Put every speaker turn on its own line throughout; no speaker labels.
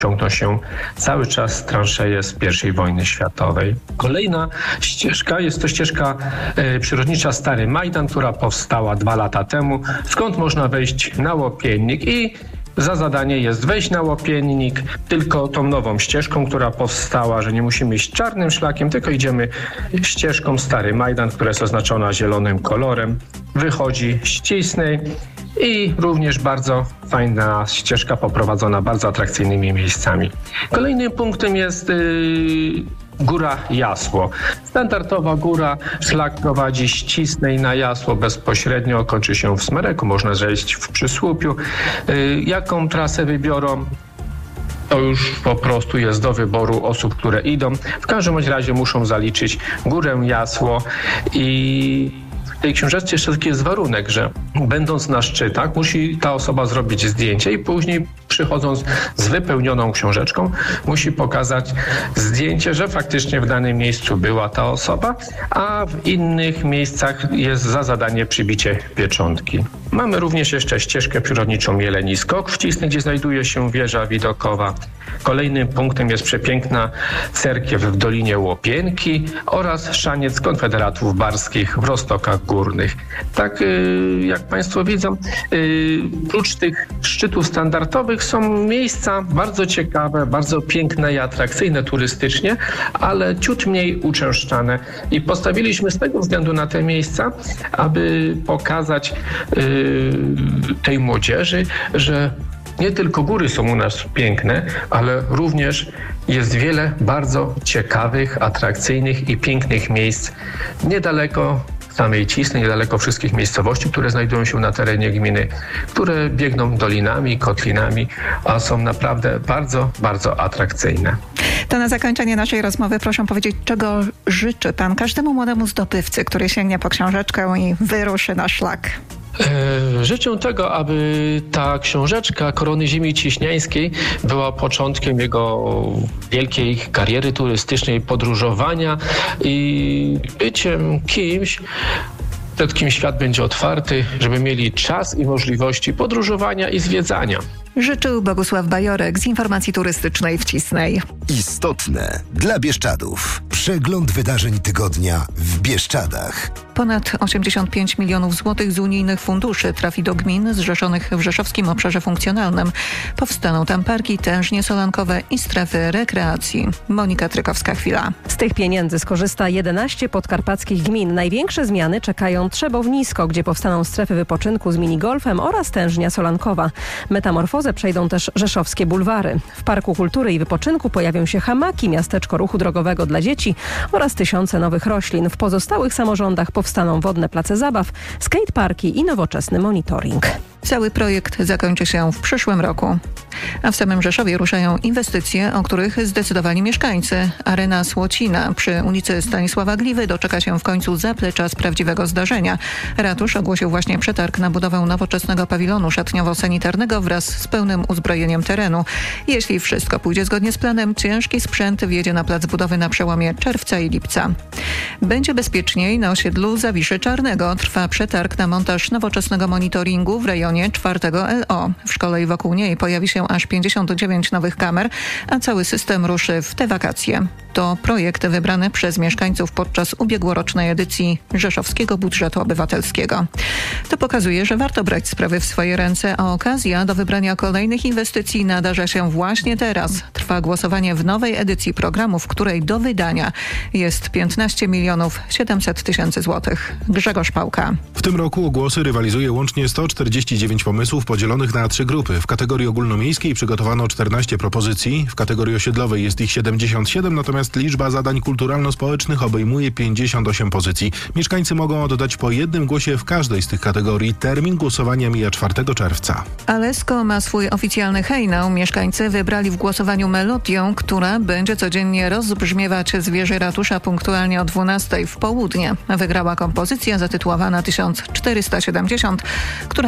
ciągną się cały czas transzeje z I wojny światowej. Kolejna ścieżka jest to ścieżka przyrodnicza Stary Majdan, która powstała 2 lata temu, skąd można wejść na Łopiennik i za zadanie jest wejść na Łopiennik tylko tą nową ścieżką, która powstała, że nie musimy iść czarnym szlakiem, tylko idziemy ścieżką Stary Majdan, która jest oznaczona zielonym kolorem. Wychodzi ścisnej i również bardzo fajna ścieżka poprowadzona bardzo atrakcyjnymi miejscami. Kolejnym punktem jest Góra Jasło. Standardowa góra, szlak prowadzi ścisnej na Jasło bezpośrednio, kończy się w Smereku, można zejść w Przysłupiu. Jaką trasę wybiorą? To już po prostu jest do wyboru osób, które idą. W każdym razie muszą zaliczyć Górę Jasło i w tej książeczce jeszcze taki jest warunek, że będąc na szczytach musi ta osoba zrobić zdjęcie i później przychodząc z wypełnioną książeczką musi pokazać zdjęcie, że faktycznie w danym miejscu była ta osoba, a w innych miejscach jest za zadanie przybicie pieczątki. Mamy również jeszcze ścieżkę przyrodniczą Jeleni Skok w Cisnej, gdzie znajduje się wieża widokowa. Kolejnym punktem jest przepiękna cerkiew w Dolinie Łopienki oraz szaniec Konfederatów Barskich w Roztokach Górnych. Tak jak Państwo widzą, prócz tych szczytów standardowych są miejsca bardzo ciekawe, bardzo piękne i atrakcyjne turystycznie, ale ciut mniej uczęszczane. I postawiliśmy z tego względu na te miejsca, aby pokazać tej młodzieży, że nie tylko góry są u nas piękne, ale również jest wiele bardzo ciekawych, atrakcyjnych i pięknych miejsc niedaleko samej Cisnej, niedaleko wszystkich miejscowości, które znajdują się na terenie gminy, które biegną dolinami, kotlinami, a są naprawdę bardzo, bardzo atrakcyjne.
To na zakończenie naszej rozmowy proszę powiedzieć, czego życzy pan każdemu młodemu zdobywcy, który sięgnie po książeczkę i wyruszy na szlak?
Życzę tego, aby ta książeczka Korony Ziemi Ciśniańskiej była początkiem jego wielkiej kariery turystycznej, podróżowania i byciem kimś, przed kim świat będzie otwarty, żeby mieli czas i możliwości podróżowania i zwiedzania.
Życzył Bogusław Bajorek z Informacji Turystycznej w Cisnej.
Istotne dla Bieszczadów. Przegląd wydarzeń tygodnia w Bieszczadach.
Ponad 85 milionów złotych z unijnych funduszy trafi do gmin zrzeszonych w Rzeszowskim Obszarze Funkcjonalnym. Powstaną tam parki tężnie solankowe i strefy rekreacji. Monika Trykowska-Chwila.
Z tych pieniędzy skorzysta 11 podkarpackich gmin. Największe zmiany czekają Trzebownisko, gdzie powstaną strefy wypoczynku z minigolfem oraz tężnia solankowa. Metamorfozę przejdą też rzeszowskie bulwary. W Parku Kultury i Wypoczynku pojawią się hamaki, miasteczko ruchu drogowego dla dzieci oraz tysiące nowych roślin. W pozostałych samorządach powstaną wodne place zabaw, skateparki i nowoczesny monitoring.
Cały projekt zakończy się w przyszłym roku. A w samym Rzeszowie ruszają inwestycje, o których zdecydowali mieszkańcy. Arena Słocina przy ulicy Stanisława Gliwy doczeka się w końcu zaplecza z prawdziwego zdarzenia. Ratusz ogłosił właśnie przetarg na budowę nowoczesnego pawilonu szatniowo-sanitarnego wraz z pełnym uzbrojeniem terenu. Jeśli wszystko pójdzie zgodnie z planem, ciężki sprzęt wjedzie na plac budowy na przełomie czerwca i lipca. Będzie bezpieczniej na osiedlu Zawiszy Czarnego. Trwa przetarg na montaż nowoczesnego monitoringu w rejonie 4 LO. W szkole i wokół niej pojawi się aż 59 nowych kamer, a cały system ruszy w te wakacje. To projekt wybrany przez mieszkańców podczas ubiegłorocznej edycji Rzeszowskiego Budżetu Obywatelskiego. To pokazuje, że warto brać sprawy w swoje ręce, a okazja do wybrania kolejnych inwestycji nadarza się właśnie teraz. Trwa głosowanie w nowej edycji programu, w której do wydania jest 15 700 000 złotych. Grzegorz Pałka.
W tym roku o głosy rywalizuje łącznie 149 pomysłów podzielonych na 3 grupy. W kategorii ogólnomiejskiej przygotowano 14 propozycji, w kategorii osiedlowej jest ich 77, natomiast liczba zadań kulturalno-społecznych obejmuje 58 pozycji. Mieszkańcy mogą oddać po jednym głosie w każdej z tych kategorii. Termin głosowania mija 4 czerwca.
Alesko ma swój oficjalny hejnał. Mieszkańcy wybrali w głosowaniu melodię, która będzie codziennie rozbrzmiewać z wieży ratusza punktualnie o 12 w południe. Wygrała kompozycja zatytułowana 1470, która zdobyła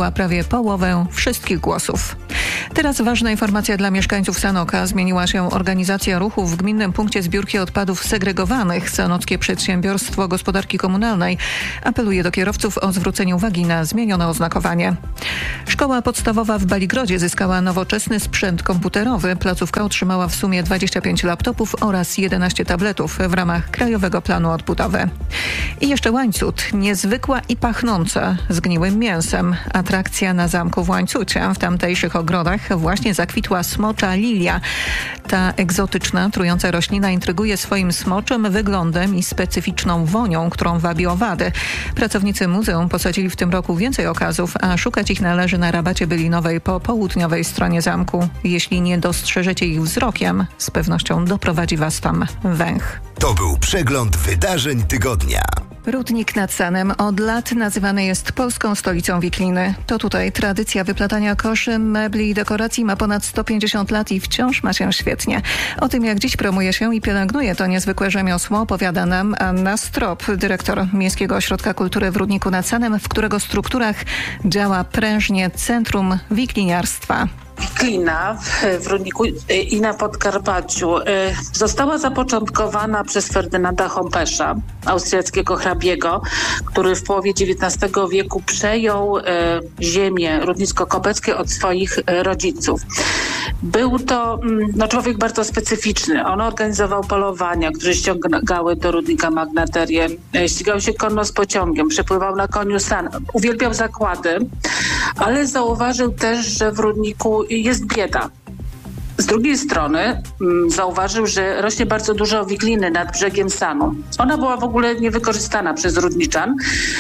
uzyskała prawie połowę wszystkich głosów. Teraz ważna informacja dla mieszkańców Sanoka. Zmieniła się organizacja ruchu w Gminnym Punkcie Zbiórki Odpadów Segregowanych. Sanockie Przedsiębiorstwo Gospodarki Komunalnej apeluje do kierowców o zwrócenie uwagi na zmienione oznakowanie. Szkoła podstawowa w Baligrodzie zyskała nowoczesny sprzęt komputerowy. Placówka otrzymała w sumie 25 laptopów oraz 11 tabletów w ramach Krajowego Planu Odbudowy. I jeszcze Łańcut. Niezwykła i pachnąca zgniłym mięsem. Atrakcja na zamku w Łańcucie. W tamtejszych ogrodach właśnie zakwitła smocza lilia. Ta egzotyczna, trująca roślina intryguje swoim smoczym wyglądem i specyficzną wonią, którą wabi owady. Pracownicy muzeum posadzili w tym roku więcej okazów, a szukać ich należy na rabacie bylinowej po południowej stronie zamku. Jeśli nie dostrzeżecie ich wzrokiem, z pewnością doprowadzi was tam węch.
To był przegląd wydarzeń tygodnia.
Rudnik nad Sanem od lat nazywany jest polską stolicą Wikliny. To tutaj tradycja wyplatania koszy, mebli i dekoracji ma ponad 150 lat i wciąż ma się świetnie. O tym, jak dziś promuje się i pielęgnuje to niezwykłe rzemiosło, opowiada nam Anna Strop, dyrektor Miejskiego Ośrodka Kultury w Rudniku nad Sanem, w którego strukturach działa prężnie Centrum Wikliniarstwa.
Wiklina w Rudniku i na Podkarpaciu została zapoczątkowana przez Ferdynanda Hompesza, austriackiego hrabiego, który w połowie XIX wieku przejął ziemię rudnicko-kopeckie od swoich rodziców. Był to człowiek bardzo specyficzny. On organizował polowania, które ściągały do Rudnika magnaterię, ścigał się konno z pociągiem, przepływał na koniu san, uwielbiał zakłady, ale zauważył też, że w Rudniku jest bieda. Z drugiej strony zauważył, że rośnie bardzo dużo wikliny nad brzegiem Sanu. Ona była w ogóle niewykorzystana przez Rudniczan,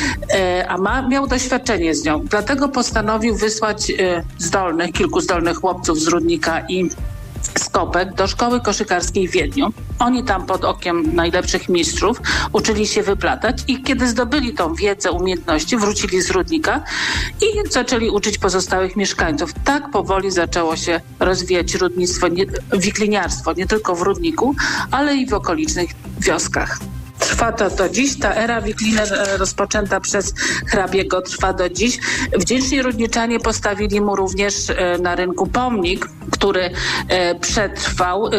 a miał doświadczenie z nią. Dlatego postanowił wysłać kilku zdolnych chłopców z Rudnika i z Kopek do szkoły koszykarskiej w Wiedniu. Oni tam pod okiem najlepszych mistrzów uczyli się wyplatać i kiedy zdobyli tą wiedzę, umiejętności, wrócili z Rudnika i zaczęli uczyć pozostałych mieszkańców. Tak powoli zaczęło się rozwijać wikliniarstwo nie tylko w Rudniku, ale i w okolicznych wioskach. Trwa to do dziś. Ta era wikliny rozpoczęta przez hrabiego trwa do dziś. Wdzięczni Rudniczanie postawili mu również na rynku pomnik, który przetrwał.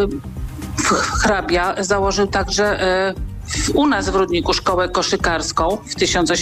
Hrabia założył także u nas w Rudniku szkołę koszykarską w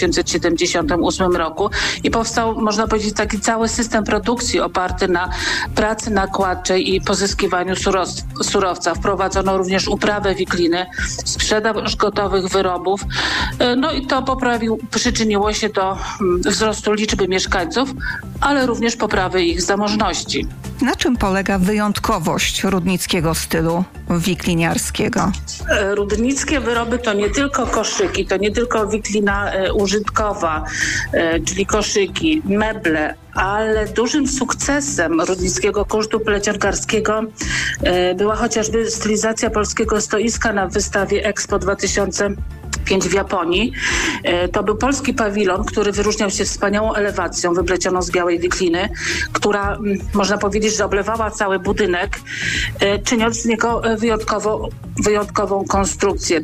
1878 roku i powstał, można powiedzieć, taki cały system produkcji oparty na pracy nakładczej i pozyskiwaniu surowca. Wprowadzono również uprawę wikliny, sprzedaż gotowych wyrobów. No i to przyczyniło się do wzrostu liczby mieszkańców, ale również poprawy ich zamożności.
Na czym polega wyjątkowość rudnickiego stylu wikliniarskiego?
Rudnickie wyroby to nie tylko koszyki, to nie tylko wiklina użytkowa, czyli koszyki, meble, ale dużym sukcesem rudnickiego kunsztu plecionkarskiego była chociażby stylizacja polskiego stoiska na wystawie Expo 2005 w Japonii. To był polski pawilon, który wyróżniał się wspaniałą elewacją wyplecioną z białej wikliny, która, można powiedzieć, że oblewała cały budynek, czyniąc z niego wyjątkową konstrukcję.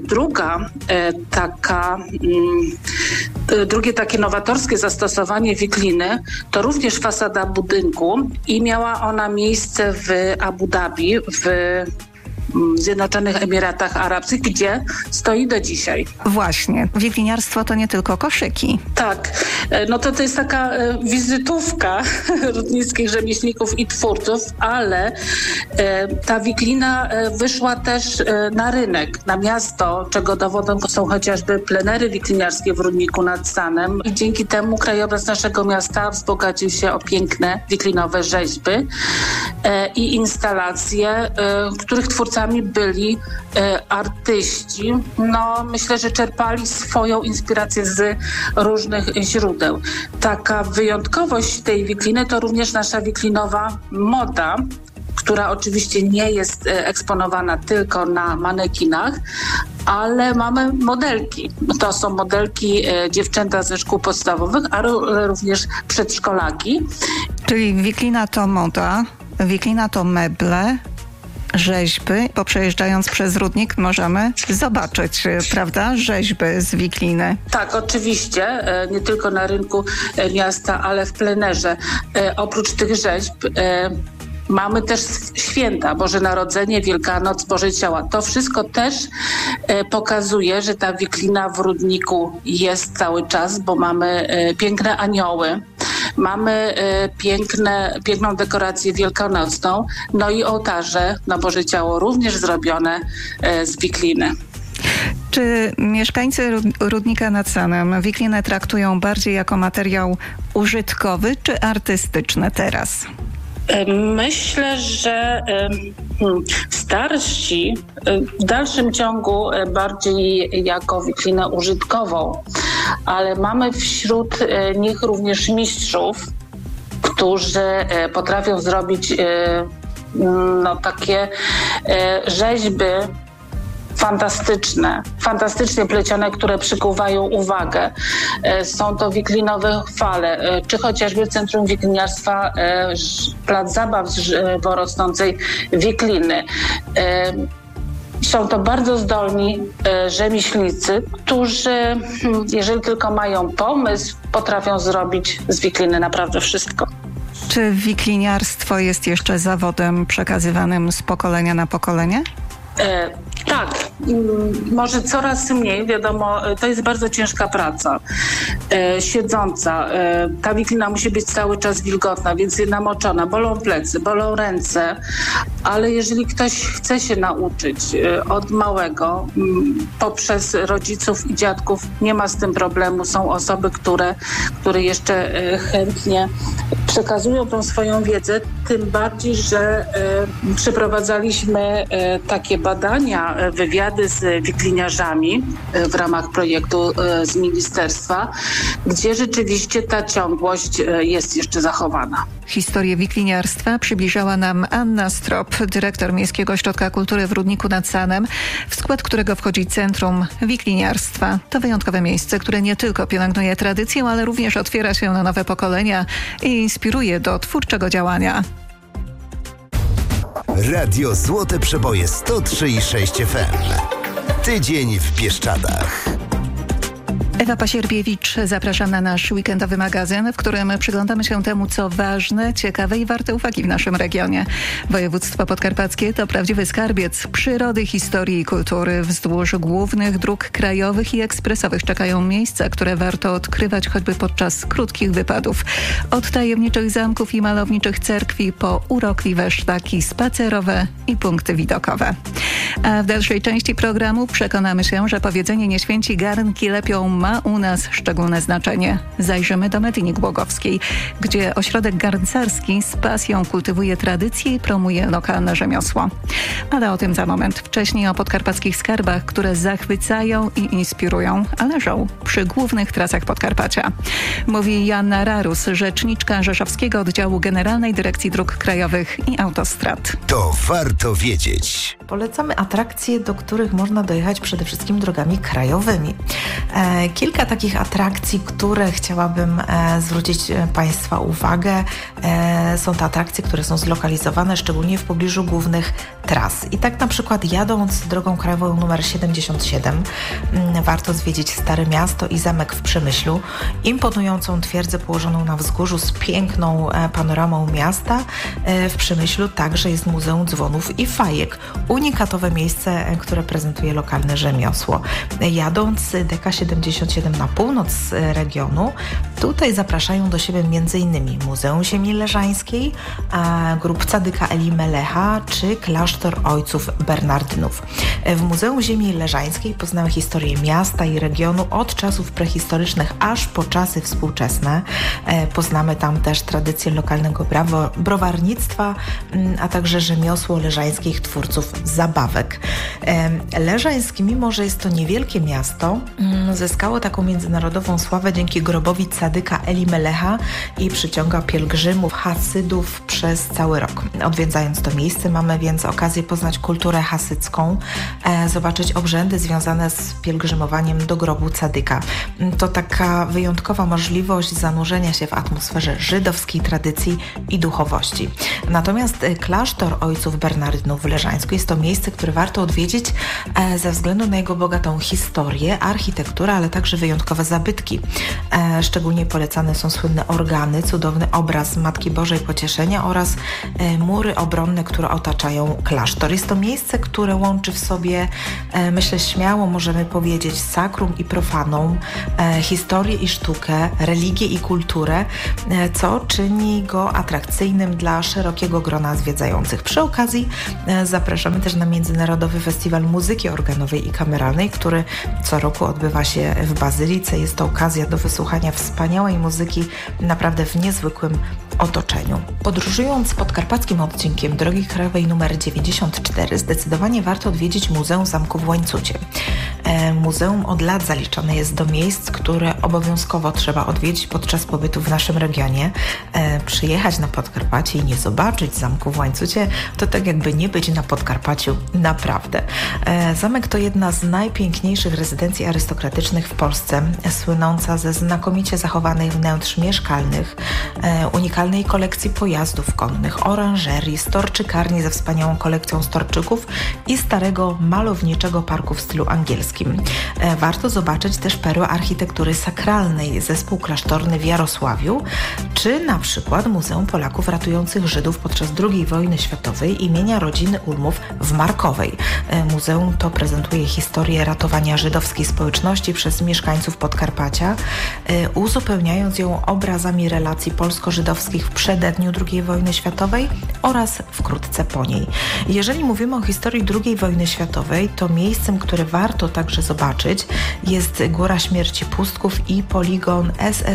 Drugie takie nowatorskie zastosowanie wikliny to również fasada budynku i miała ona miejsce w Abu Dhabi, w Zjednoczonych Emiratach Arabskich, gdzie stoi do dzisiaj.
Właśnie. Wikliniarstwo to nie tylko koszyki.
Tak. No to jest taka wizytówka rudnickich rzemieślników i twórców, ale ta wiklina wyszła też na rynek, na miasto, czego dowodem są chociażby plenery wikliniarskie w Rudniku nad Sanem i dzięki temu krajobraz naszego miasta wzbogacił się o piękne wiklinowe rzeźby i instalacje, których twórcami byli artyści. No, myślę, że czerpali swoją inspirację z różnych źródeł. Taka wyjątkowość tej wikliny to również nasza wiklinowa moda, która oczywiście nie jest eksponowana tylko na manekinach, ale mamy modelki. To są modelki dziewczęta ze szkół podstawowych, ale również przedszkolaki.
Czyli wiklina to moda, wiklina to meble, rzeźby, bo przejeżdżając przez Rudnik możemy zobaczyć, prawda, rzeźby z Wikliny.
Tak, oczywiście, nie tylko na rynku miasta, ale w plenerze. Oprócz tych rzeźb mamy też święta, Boże Narodzenie, Wielkanoc, Boże Ciała. To wszystko też pokazuje, że ta Wiklina w Rudniku jest cały czas, bo mamy piękne anioły, mamy piękną dekorację wielkanocną, no i ołtarze na Boże Ciało również zrobione z Wikliny.
Czy mieszkańcy Rudnika nad Sanem Wiklinę traktują bardziej jako materiał użytkowy czy artystyczny teraz?
Myślę, że starsi w dalszym ciągu bardziej jako wiklinę użytkową, ale mamy wśród nich również mistrzów, którzy potrafią zrobić takie rzeźby fantastycznie plecione, które przykuwają uwagę. Są to wiklinowe chwale, czy chociażby Centrum Wikliniarstwa Plac Zabaw z żywo rosnącej Wikliny. Są to bardzo zdolni rzemieślnicy, którzy, jeżeli tylko mają pomysł, potrafią zrobić z wikliny naprawdę wszystko.
Czy wikliniarstwo jest jeszcze zawodem przekazywanym z pokolenia na pokolenie?
Tak, może coraz mniej, wiadomo, to jest bardzo ciężka praca, siedząca. Ta wiklina musi być cały czas wilgotna, więc namoczona, bolą plecy, bolą ręce, ale jeżeli ktoś chce się nauczyć od małego, poprzez rodziców i dziadków, nie ma z tym problemu. Są osoby, które jeszcze chętnie przekazują tą swoją wiedzę, tym bardziej, że przeprowadzaliśmy takie badania, wywiady z wikliniarzami w ramach projektu z ministerstwa, gdzie rzeczywiście ta ciągłość jest jeszcze zachowana.
Historię wikliniarstwa przybliżała nam Anna Strop, dyrektor Miejskiego Ośrodka Kultury w Rudniku nad Sanem, w skład którego wchodzi Centrum Wikliniarstwa. To wyjątkowe miejsce, które nie tylko pielęgnuje tradycję, ale również otwiera się na nowe pokolenia i inspiruje do twórczego działania.
Radio Złote Przeboje 103,6 FM. Tydzień w Bieszczadach.
Ewa Pasierbiewicz, zapraszam na nasz weekendowy magazyn, w którym przyglądamy się temu, co ważne, ciekawe i warte uwagi w naszym regionie. Województwo podkarpackie to prawdziwy skarbiec przyrody, historii i kultury. Wzdłuż głównych dróg krajowych i ekspresowych czekają miejsca, które warto odkrywać choćby podczas krótkich wypadów. Od tajemniczych zamków i malowniczych cerkwi po urokliwe szlaki spacerowe i punkty widokowe. A w dalszej części programu przekonamy się, że powiedzenie nie święci garnki lepią ma u nas szczególne znaczenie. Zajrzymy do Medyni Głogowskiej, gdzie ośrodek garncarski z pasją kultywuje tradycje i promuje lokalne rzemiosło. Ale o tym za moment. Wcześniej o podkarpackich skarbach, które zachwycają i inspirują, a leżą przy głównych trasach Podkarpacia. Mówi Joanna Rarus, rzeczniczka Rzeszowskiego Oddziału Generalnej Dyrekcji Dróg Krajowych i Autostrad.
To warto wiedzieć.
Polecamy atrakcje, do których można dojechać przede wszystkim drogami krajowymi. Kilka takich atrakcji, które chciałabym zwrócić Państwa uwagę. Są to atrakcje, które są zlokalizowane szczególnie w pobliżu głównych tras. I tak na przykład jadąc drogą krajową nr 77 warto zwiedzić Stare Miasto i zamek w Przemyślu, imponującą twierdzę położoną na wzgórzu z piękną panoramą miasta. W Przemyślu także jest Muzeum Dzwonów i Fajek, unikatowe miejsce, które prezentuje lokalne rzemiosło. Jadąc DK77 na północ regionu, tutaj zapraszają do siebie m.in. Muzeum Ziemi Leżańskiej, grup Cadyka Eli Melecha czy klasztor ojców Bernardynów. W Muzeum Ziemi Leżańskiej poznamy historię miasta i regionu od czasów prehistorycznych aż po czasy współczesne. Poznamy tam też tradycję lokalnego browarnictwa, a także rzemiosło leżańskich twórców zabawek. Leżańsk, mimo że jest to niewielkie miasto, zyskało taką międzynarodową sławę dzięki grobowi Cadyka Eli Melecha i przyciąga pielgrzymów, hasydów przez cały rok. Odwiedzając to miejsce mamy więc okazję okazję poznać kulturę hasycką, zobaczyć obrzędy związane z pielgrzymowaniem do grobu Cadyka. To taka wyjątkowa możliwość zanurzenia się w atmosferze żydowskiej tradycji i duchowości. Natomiast klasztor ojców Bernardynów w Leżańsku jest to miejsce, które warto odwiedzić ze względu na jego bogatą historię, architekturę, ale także wyjątkowe zabytki. Szczególnie polecane są słynne organy, cudowny obraz Matki Bożej Pocieszenia oraz mury obronne, które otaczają klasztor. Jest to miejsce, które łączy w sobie, myślę śmiało możemy powiedzieć, sakrum i profanum, historię i sztukę, religię i kulturę, co czyni go atrakcyjnym dla szerokiego grona zwiedzających. Przy okazji zapraszamy też na Międzynarodowy Festiwal Muzyki Organowej i Kameralnej, który co roku odbywa się w Bazylice. Jest to okazja do wysłuchania wspaniałej muzyki naprawdę w niezwykłym otoczeniu. Podróżując podkarpackim odcinkiem Drogi Krajowej nr 94 zdecydowanie warto odwiedzić Muzeum Zamku w Łańcucie. Muzeum od lat zaliczane jest do miejsc, które obowiązkowo trzeba odwiedzić podczas pobytu w naszym regionie. Przyjechać na Podkarpacie i nie zobaczyć Zamku w Łańcucie to tak jakby nie być na Podkarpaciu naprawdę. Zamek to jedna z najpiękniejszych rezydencji arystokratycznych w Polsce, słynąca ze znakomicie zachowanych wnętrz mieszkalnych, unikalnej kolekcji pojazdów konnych, oranżerii, storczykarni ze wspaniałą kolekcją storczyków i starego malowniczego parku w stylu angielskim. Warto zobaczyć też perłę architektury sakralnej, zespół klasztorny w Jarosławiu, czy na przykład Muzeum Polaków ratujących Żydów podczas II wojny światowej imienia rodziny Ulmów w Markowej. Muzeum to prezentuje historię ratowania żydowskiej społeczności przez mieszkańców Podkarpacia, uzupełniając ją obrazami relacji polsko-żydowskich w przededniu II wojny światowej oraz wkrótce po niej. Jeżeli mówimy o historii II wojny światowej, to miejscem, które warto także zobaczyć, jest Góra Śmierci Pustków i poligon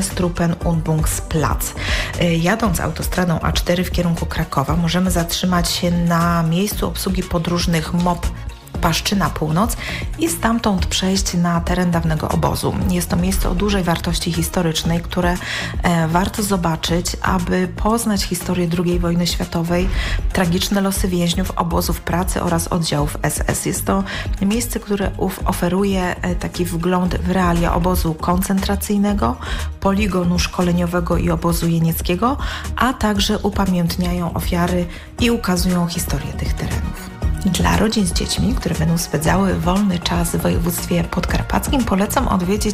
SS-Truppen-Übungsplatz. Jadąc autostradą A4 w kierunku Krakowa, możemy zatrzymać się na miejscu obsługi podróżnych MOP Paszczyna Północ i stamtąd przejść na teren dawnego obozu. Jest to miejsce o dużej wartości historycznej, które warto zobaczyć, aby poznać historię II wojny światowej, tragiczne losy więźniów obozów pracy oraz oddziałów SS. Jest to miejsce, które oferuje taki wgląd w realia obozu koncentracyjnego, poligonu szkoleniowego i obozu jenieckiego, a także upamiętniają ofiary i ukazują historię tych terenów. Dla rodzin z dziećmi, które będą spędzały wolny czas w województwie podkarpackim, polecam odwiedzić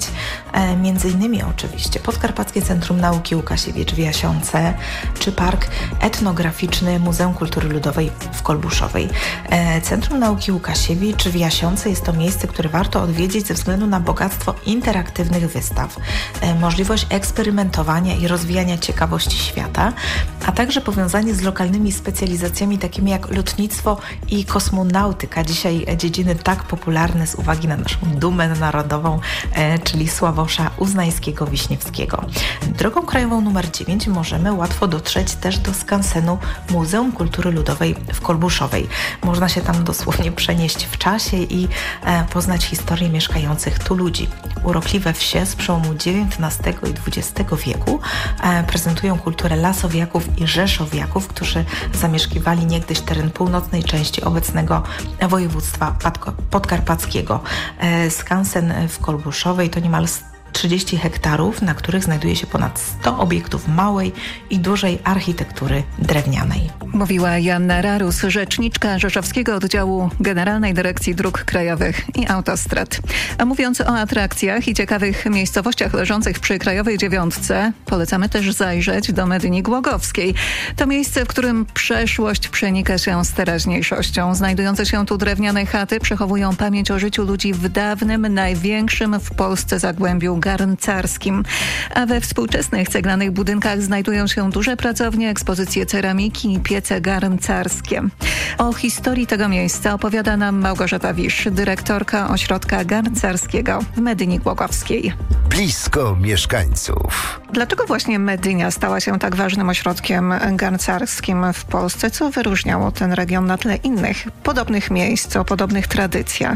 m.in. oczywiście Podkarpackie Centrum Nauki Łukasiewicz w Jasiące czy Park Etnograficzny Muzeum Kultury Ludowej w Kolbuszowej. Centrum Nauki Łukasiewicz w Jasiące jest to miejsce, które warto odwiedzić ze względu na bogactwo interaktywnych wystaw, możliwość eksperymentowania i rozwijania ciekawości świata, a także powiązanie z lokalnymi specjalizacjami takimi jak lotnictwo i kosmonautyka, dzisiaj dziedziny tak popularne z uwagi na naszą dumę narodową, czyli Sławosza Uznańskiego-Wiśniewskiego. Drogą krajową nr 9 możemy łatwo dotrzeć też do skansenu Muzeum Kultury Ludowej w Kolbuszowej. Można się tam dosłownie przenieść w czasie i poznać historię mieszkających tu ludzi. Urokliwe wsie z przełomu XIX i XX wieku prezentują kulturę lasowiaków i rzeszowiaków, którzy zamieszkiwali niegdyś teren północnej części obecnego województwa podkarpackiego. Skansen w Kolbuszowej to niemal 30 hektarów, na których znajduje się ponad 100 obiektów małej i dużej architektury drewnianej.
Mówiła Joanna Rarus, rzeczniczka Rzeszowskiego Oddziału Generalnej Dyrekcji Dróg Krajowych i Autostrad. A mówiąc o atrakcjach i ciekawych miejscowościach leżących przy Krajowej Dziewiątce, polecamy też zajrzeć do Medyni Głogowskiej. To miejsce, w którym przeszłość przenika się z teraźniejszością. Znajdujące się tu drewniane chaty przechowują pamięć o życiu ludzi w dawnym, największym w Polsce zagłębiu garncarskim. A we współczesnych ceglanych budynkach znajdują się duże pracownie, ekspozycje ceramiki i piece garncarskie. O historii tego miejsca opowiada nam Małgorzata Wisz, dyrektorka Ośrodka Garncarskiego w Medyni Głogowskiej.
Blisko mieszkańców.
Dlaczego właśnie Medynia stała się tak ważnym ośrodkiem garncarskim w Polsce? Co wyróżniało ten region na tle innych podobnych miejsc o podobnych tradycjach?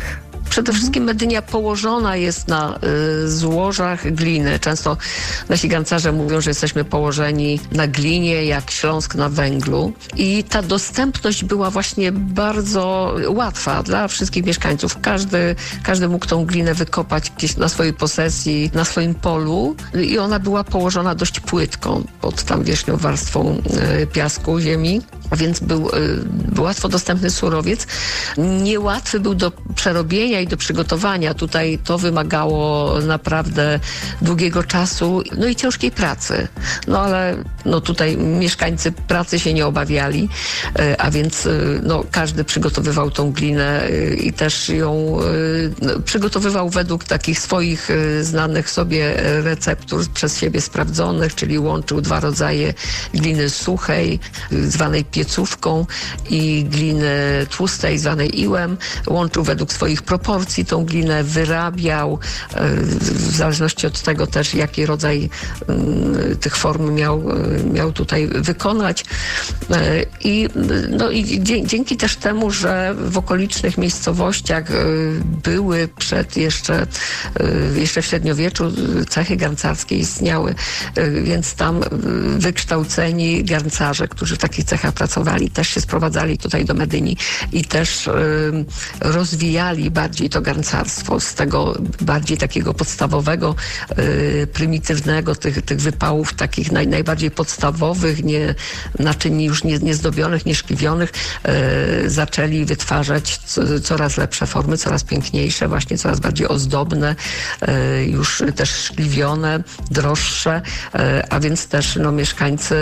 Przede wszystkim Medynia położona jest na złożach gliny. Często nasi garncarze mówią, że jesteśmy położeni na glinie, jak Śląsk na węglu. I ta dostępność była właśnie bardzo łatwa dla wszystkich mieszkańców. Każdy mógł tą glinę wykopać gdzieś na swojej posesji, na swoim polu i ona była położona dość płytko pod tam wierzchnią warstwą piasku, ziemi. A więc był łatwo dostępny surowiec. Niełatwy był do przerobienia i do przygotowania. Tutaj to wymagało naprawdę długiego czasu, no i ciężkiej pracy. No ale tutaj mieszkańcy pracy się nie obawiali, a więc każdy przygotowywał tą glinę i też ją przygotowywał według takich swoich znanych sobie receptur, przez siebie sprawdzonych, czyli łączył 2 rodzaje gliny suchej, zwanej piecówką, i gliny tłustej, zwanej iłem. Łączył według swoich proporcji tą glinę, wyrabiał, w zależności od tego też, jaki rodzaj tych form miał tutaj wykonać. I dzięki też temu, że w okolicznych miejscowościach były jeszcze w średniowieczu cechy garncarskie istniały, więc tam wykształceni garncarze, którzy w takich cechach pracowali, też się sprowadzali tutaj do Medyni i też rozwijali bardziej to garncarstwo z tego bardziej takiego podstawowego, prymitywnego, tych wypałów takich najbardziej podstawowych, naczyń już niezdobionych, nieszkliwionych, zaczęli wytwarzać coraz lepsze formy, coraz piękniejsze, właśnie coraz bardziej ozdobne, już też szkliwione, droższe, a więc też mieszkańcy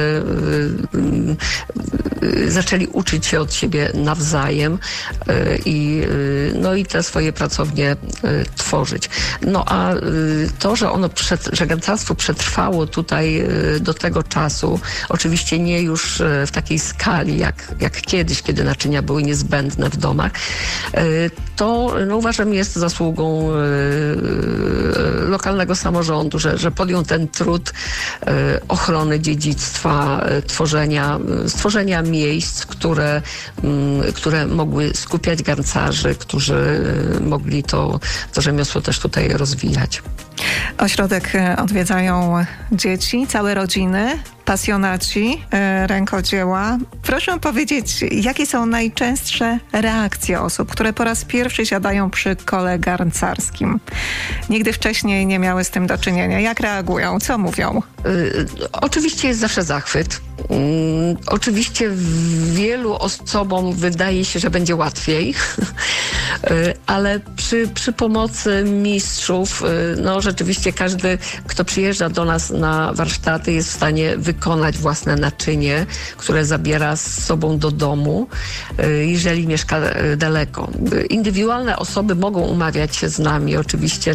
zaczęli uczyć się od siebie nawzajem i te swoje pracownie tworzyć. A to, że garncarstwo przetrwało tutaj do tego czasu, oczywiście nie już w takiej skali jak kiedyś, kiedy naczynia były niezbędne w domach, to uważam, jest zasługą lokalnego samorządu, że podjął ten trud ochrony dziedzictwa, stworzenia miejsc, które mogły skupiać garncarzy, którzy mogli to rzemiosło też tutaj rozwijać.
Ośrodek odwiedzają dzieci, całe rodziny, pasjonaci rękodzieła. Proszę powiedzieć, jakie są najczęstsze reakcje osób, które po raz pierwszy siadają przy kole garncarskim? Nigdy wcześniej nie miały z tym do czynienia. Jak reagują? Co mówią?
Oczywiście jest zawsze zachwyt. Oczywiście wielu osobom wydaje się, że będzie łatwiej, ale przy pomocy mistrzów, rzeczywiście każdy, kto przyjeżdża do nas na warsztaty, jest w stanie wykonać własne naczynie, które zabiera z sobą do domu, jeżeli mieszka daleko. Indywidualne osoby mogą umawiać się z nami oczywiście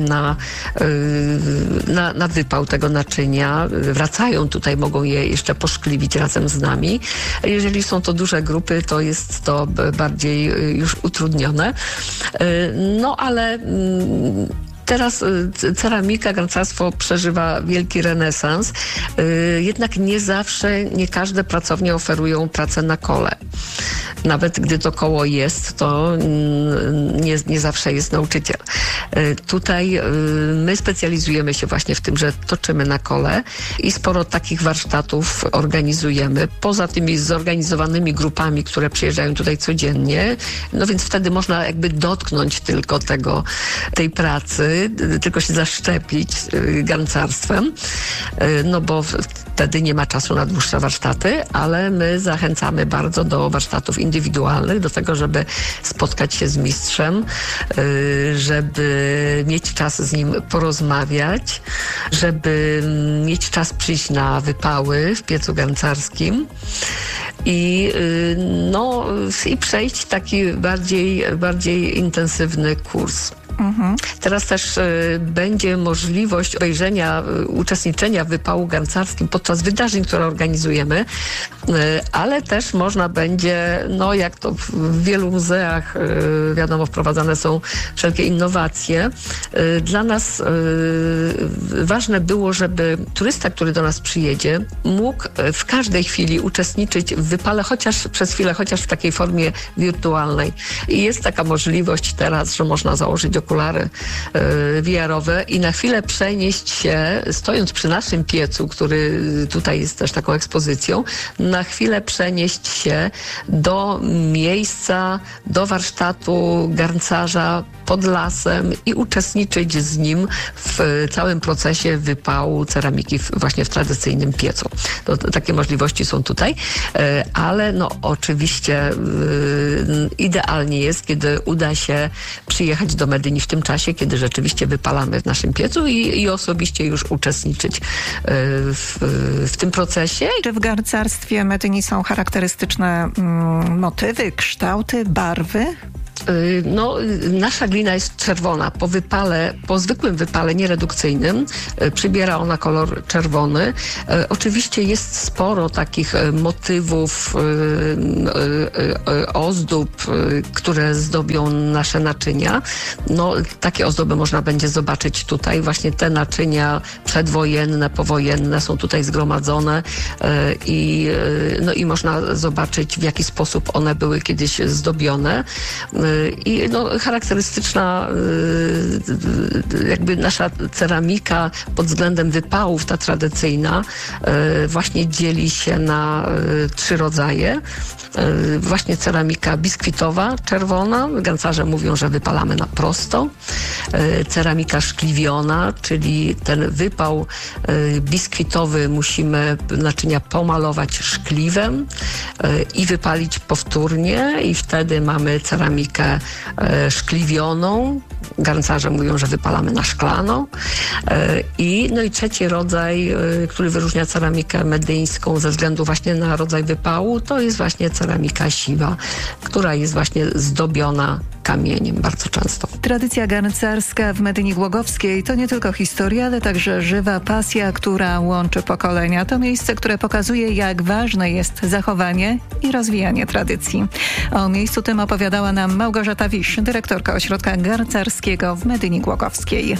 na wypał tego naczynia. Wracają tutaj, mogą je jeszcze poszkliwić razem z nami. Jeżeli są to duże grupy, to jest to bardziej już utrudnione. Ale teraz ceramika, garncarstwo przeżywa wielki renesans, jednak nie każde pracownie oferują pracę na kole. Nawet gdy to koło jest, to nie zawsze jest nauczyciel. Tutaj my specjalizujemy się właśnie w tym, że toczymy na kole i sporo takich warsztatów organizujemy. Poza tymi zorganizowanymi grupami, które przyjeżdżają tutaj codziennie, więc wtedy można jakby dotknąć tylko tej pracy, tylko się zaszczepić garncarstwem, bo wtedy nie ma czasu na dłuższe warsztaty, ale my zachęcamy bardzo do warsztatów indywidualnych, do tego, żeby spotkać się z mistrzem, żeby mieć czas z nim porozmawiać, żeby mieć czas przyjść na wypały w piecu garncarskim i przejść taki bardziej intensywny kurs. Teraz też będzie możliwość uczestniczenia w wypału garncarskim podczas wydarzeń, które organizujemy, ale też można będzie, jak to w wielu muzeach, wiadomo, wprowadzane są wszelkie innowacje. Dla nas ważne było, żeby turysta, który do nas przyjedzie, mógł w każdej chwili uczestniczyć w wypale, chociaż przez chwilę, chociaż w takiej formie wirtualnej. I jest taka możliwość teraz, że można założyć okulary VR-owe i na chwilę przenieść się, stojąc przy naszym piecu, który tutaj jest też taką ekspozycją, na chwilę przenieść się do miejsca, do warsztatu garncarza pod lasem i uczestniczyć z nim w całym procesie wypału ceramiki właśnie w tradycyjnym piecu. Takie możliwości są tutaj, ale no oczywiście idealnie jest, kiedy uda się przyjechać do Medyni w tym czasie, kiedy rzeczywiście wypalamy w naszym piecu i osobiście już uczestniczyć w tym procesie.
Czy w garncarstwie Medyni są charakterystyczne motywy, kształty, barwy?
No, nasza glina jest czerwona. Po zwykłym wypale nieredukcyjnym przybiera ona kolor czerwony. Oczywiście jest sporo takich motywów, ozdób, które zdobią nasze naczynia. No, takie ozdoby można będzie zobaczyć tutaj. Właśnie te naczynia przedwojenne, powojenne są tutaj zgromadzone i można zobaczyć, w jaki sposób one były kiedyś zdobione. I charakterystyczna jakby nasza ceramika pod względem wypałów, ta tradycyjna, właśnie dzieli się na 3 rodzaje. Właśnie ceramika biskwitowa, czerwona. Garncarze mówią, że wypalamy na prosto. Ceramika szkliwiona, czyli ten wypał biskwitowy musimy naczynia pomalować szkliwem i wypalić powtórnie i wtedy mamy ceramikę szkliwioną. Garncarze mówią, że wypalamy na szklano. I trzeci rodzaj, który wyróżnia ceramikę medyńską ze względu właśnie na rodzaj wypału, to jest właśnie ceramika siwa, która jest właśnie zdobiona kamieniem bardzo często.
Tradycja garncarska w Medyni Głogowskiej to nie tylko historia, ale także żywa pasja, która łączy pokolenia. To miejsce, które pokazuje, jak ważne jest zachowanie i rozwijanie tradycji. O miejscu tym opowiadała nam Małgorzata Wisz, dyrektorka Ośrodka Garncarskiego w Medyni Głogowskiej.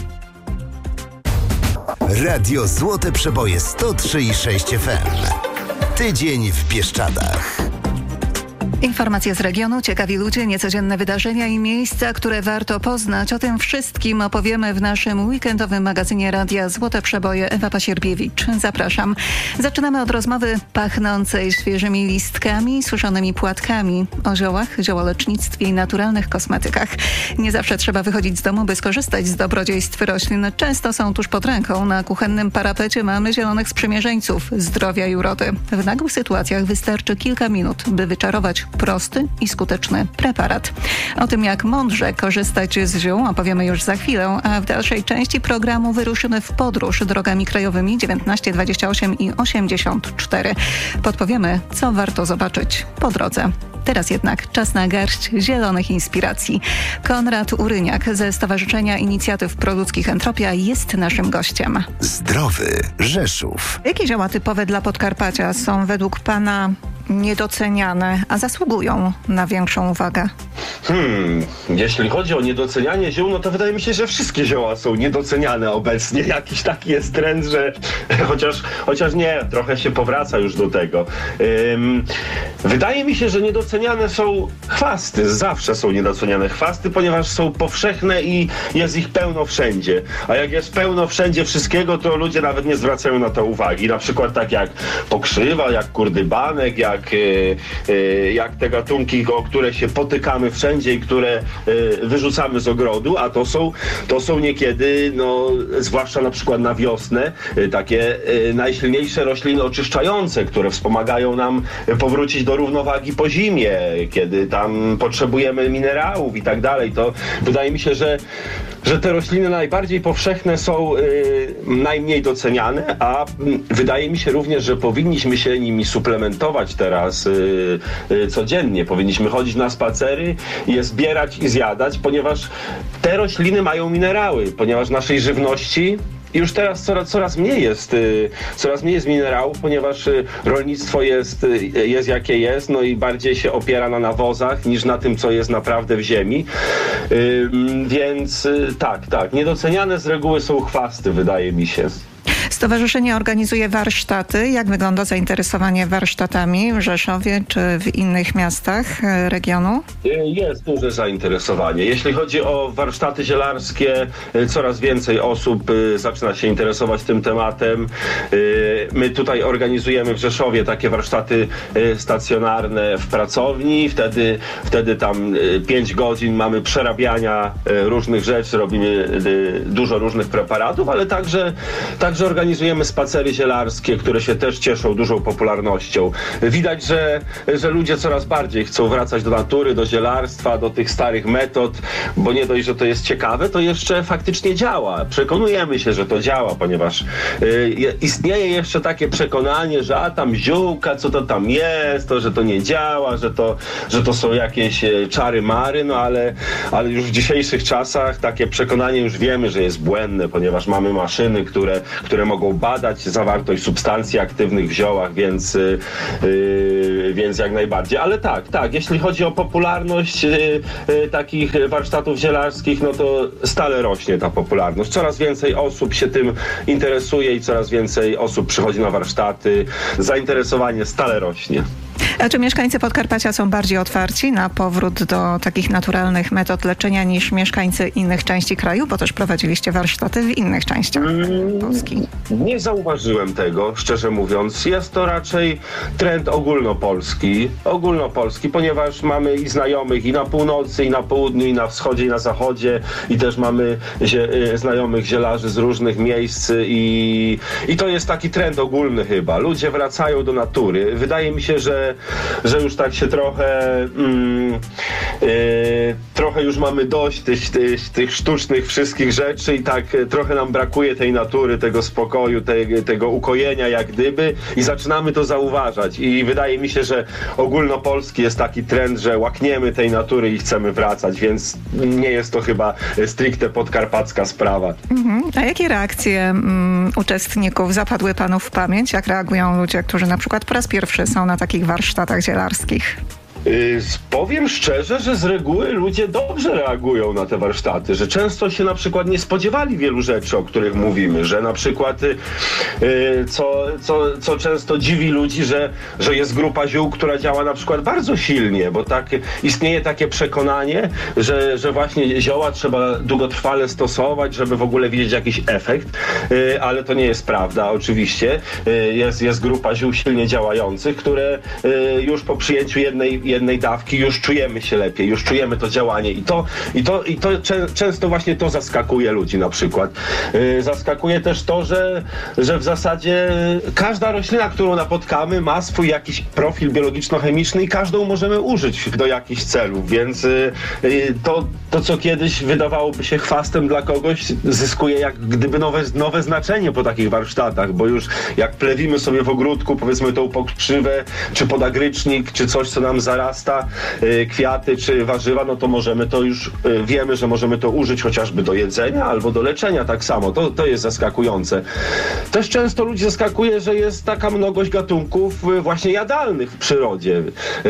Radio Złote Przeboje 103,6 FM. Tydzień w Bieszczadach.
Informacje z regionu, ciekawi ludzie, niecodzienne wydarzenia i miejsca, które warto poznać. O tym wszystkim opowiemy w naszym weekendowym magazynie Radia Złote Przeboje. Ewa Pasierbiewicz. Zapraszam. Zaczynamy od rozmowy pachnącej świeżymi listkami, suszonymi płatkami, o ziołach, ziołolecznictwie i naturalnych kosmetykach. Nie zawsze trzeba wychodzić z domu, by skorzystać z dobrodziejstw roślin. Często są tuż pod ręką. Na kuchennym parapecie mamy zielonych sprzymierzeńców zdrowia i urody. W nagłych sytuacjach wystarczy kilka minut, by wyczarować prosty i skuteczny preparat. O tym, jak mądrze korzystać z ziół, opowiemy już za chwilę, a w dalszej części programu wyruszymy w podróż drogami krajowymi 19, 28 i 84. Podpowiemy, co warto zobaczyć po drodze. Teraz jednak czas na garść zielonych inspiracji. Konrad Uryniak ze Stowarzyszenia Inicjatyw Proludzkich Entropia jest naszym gościem.
Zdrowy Rzeszów.
Jakie zioła typowe dla Podkarpacia są według pana niedoceniane, a zasługują na większą uwagę?
Jeśli chodzi o niedocenianie ziół, no to wydaje mi się, że wszystkie zioła są niedoceniane obecnie. Jakiś taki jest trend, że chociaż nie, trochę się powraca już do tego. Wydaje mi się, że niedoceniane są chwasty. Zawsze są niedoceniane chwasty, ponieważ są powszechne i jest ich pełno wszędzie. A jak jest pełno wszędzie wszystkiego, to ludzie nawet nie zwracają na to uwagi. Na przykład tak jak pokrzywa, jak kurdybanek, jak te gatunki, o które się potykamy wszędzie i które wyrzucamy z ogrodu, a to są niekiedy, zwłaszcza na przykład na wiosnę, takie najsilniejsze rośliny oczyszczające, które wspomagają nam powrócić do równowagi po zimie, kiedy tam potrzebujemy minerałów i tak dalej. To wydaje mi się, że te rośliny najbardziej powszechne są najmniej doceniane, a wydaje mi się również, że powinniśmy się nimi suplementować teraz codziennie. Powinniśmy chodzić na spacery, je zbierać i zjadać, ponieważ te rośliny mają minerały, ponieważ naszej żywności już teraz coraz mniej jest minerałów, ponieważ rolnictwo jest jakie jest, i bardziej się opiera na nawozach niż na tym, co jest naprawdę w ziemi. Więc tak, niedoceniane z reguły są chwasty, wydaje mi się.
Stowarzyszenie organizuje warsztaty. Jak wygląda zainteresowanie warsztatami w Rzeszowie czy w innych miastach regionu?
Jest duże zainteresowanie. Jeśli chodzi o warsztaty zielarskie, coraz więcej osób zaczyna się interesować tym tematem. My tutaj organizujemy w Rzeszowie takie warsztaty stacjonarne w pracowni. Wtedy tam 5 godzin mamy przerabiania różnych rzeczy, robimy dużo różnych preparatów, ale także organizujemy spacery zielarskie, które się też cieszą dużą popularnością. Widać, że ludzie coraz bardziej chcą wracać do natury, do zielarstwa, do tych starych metod, bo nie dość, że to jest ciekawe, to jeszcze faktycznie działa. Przekonujemy się, że to działa, ponieważ istnieje jeszcze takie przekonanie, że tam ziółka, co to tam jest, to, że to nie działa, że to są jakieś czary-mary, no ale już w dzisiejszych czasach takie przekonanie już wiemy, że jest błędne, ponieważ mamy maszyny, które mogą badać zawartość substancji aktywnych w ziołach, więc jak najbardziej. Ale tak, jeśli chodzi o popularność takich warsztatów zielarskich, no to stale rośnie ta popularność. Coraz więcej osób się tym interesuje i coraz więcej osób przychodzi na warsztaty. Zainteresowanie stale rośnie.
A czy mieszkańcy Podkarpacia są bardziej otwarci na powrót do takich naturalnych metod leczenia niż mieszkańcy innych części kraju? Bo też prowadziliście warsztaty w innych częściach Polski.
Nie zauważyłem tego, szczerze mówiąc. Jest to raczej trend ogólnopolski, ponieważ mamy i znajomych i na północy, i na południu, i na wschodzie, i na zachodzie, i też mamy znajomych zielarzy z różnych miejsc i to jest taki trend ogólny chyba. Ludzie wracają do natury. Wydaje mi się, że już tak się trochę już mamy dość tych sztucznych wszystkich rzeczy i tak trochę nam brakuje tej natury, tego spokoju, tego ukojenia jak gdyby i zaczynamy to zauważać i wydaje mi się, że ogólnopolski jest taki trend, że łakniemy tej natury i chcemy wracać, więc nie jest to chyba stricte podkarpacka sprawa.
A jakie reakcje uczestników zapadły panu w pamięć? Jak reagują ludzie, którzy na przykład po raz pierwszy są na takich warsztatach zielarskich?
Powiem szczerze, że z reguły ludzie dobrze reagują na te warsztaty, że często się na przykład nie spodziewali wielu rzeczy, o których mówimy, że na przykład co często dziwi ludzi, że jest grupa ziół, która działa na przykład bardzo silnie, bo tak istnieje takie przekonanie, że właśnie zioła trzeba długotrwale stosować, żeby w ogóle widzieć jakiś efekt, ale to nie jest prawda, oczywiście. Jest grupa ziół silnie działających, które już po przyjęciu jednej dawki już czujemy się lepiej, już czujemy to działanie i to często właśnie to zaskakuje ludzi na przykład. Zaskakuje też to, że w zasadzie każda roślina, którą napotkamy, ma swój jakiś profil biologiczno-chemiczny i każdą możemy użyć do jakichś celów, więc to co kiedyś wydawałoby się chwastem dla kogoś, zyskuje jak gdyby nowe znaczenie po takich warsztatach, bo już jak plewimy sobie w ogródku, powiedzmy tą pokrzywę, czy podagrycznik, czy coś, co nam zarasta, kwiaty czy warzywa, no to możemy to już, wiemy, że możemy to użyć chociażby do jedzenia albo do leczenia tak samo. To jest zaskakujące. Też często ludzi zaskakuje, że jest taka mnogość gatunków właśnie jadalnych w przyrodzie,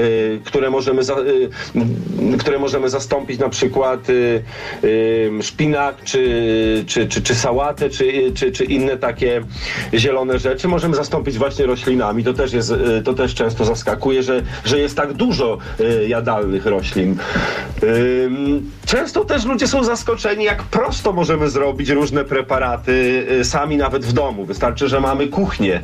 które możemy zastąpić na przykład szpinak, czy sałatę, czy inne takie zielone rzeczy. Możemy zastąpić właśnie roślinami. To też często zaskakuje, że jest tak dużo jadalnych roślin. Często też ludzie są zaskoczeni, jak prosto możemy zrobić różne preparaty sami nawet w domu. Wystarczy, że mamy kuchnię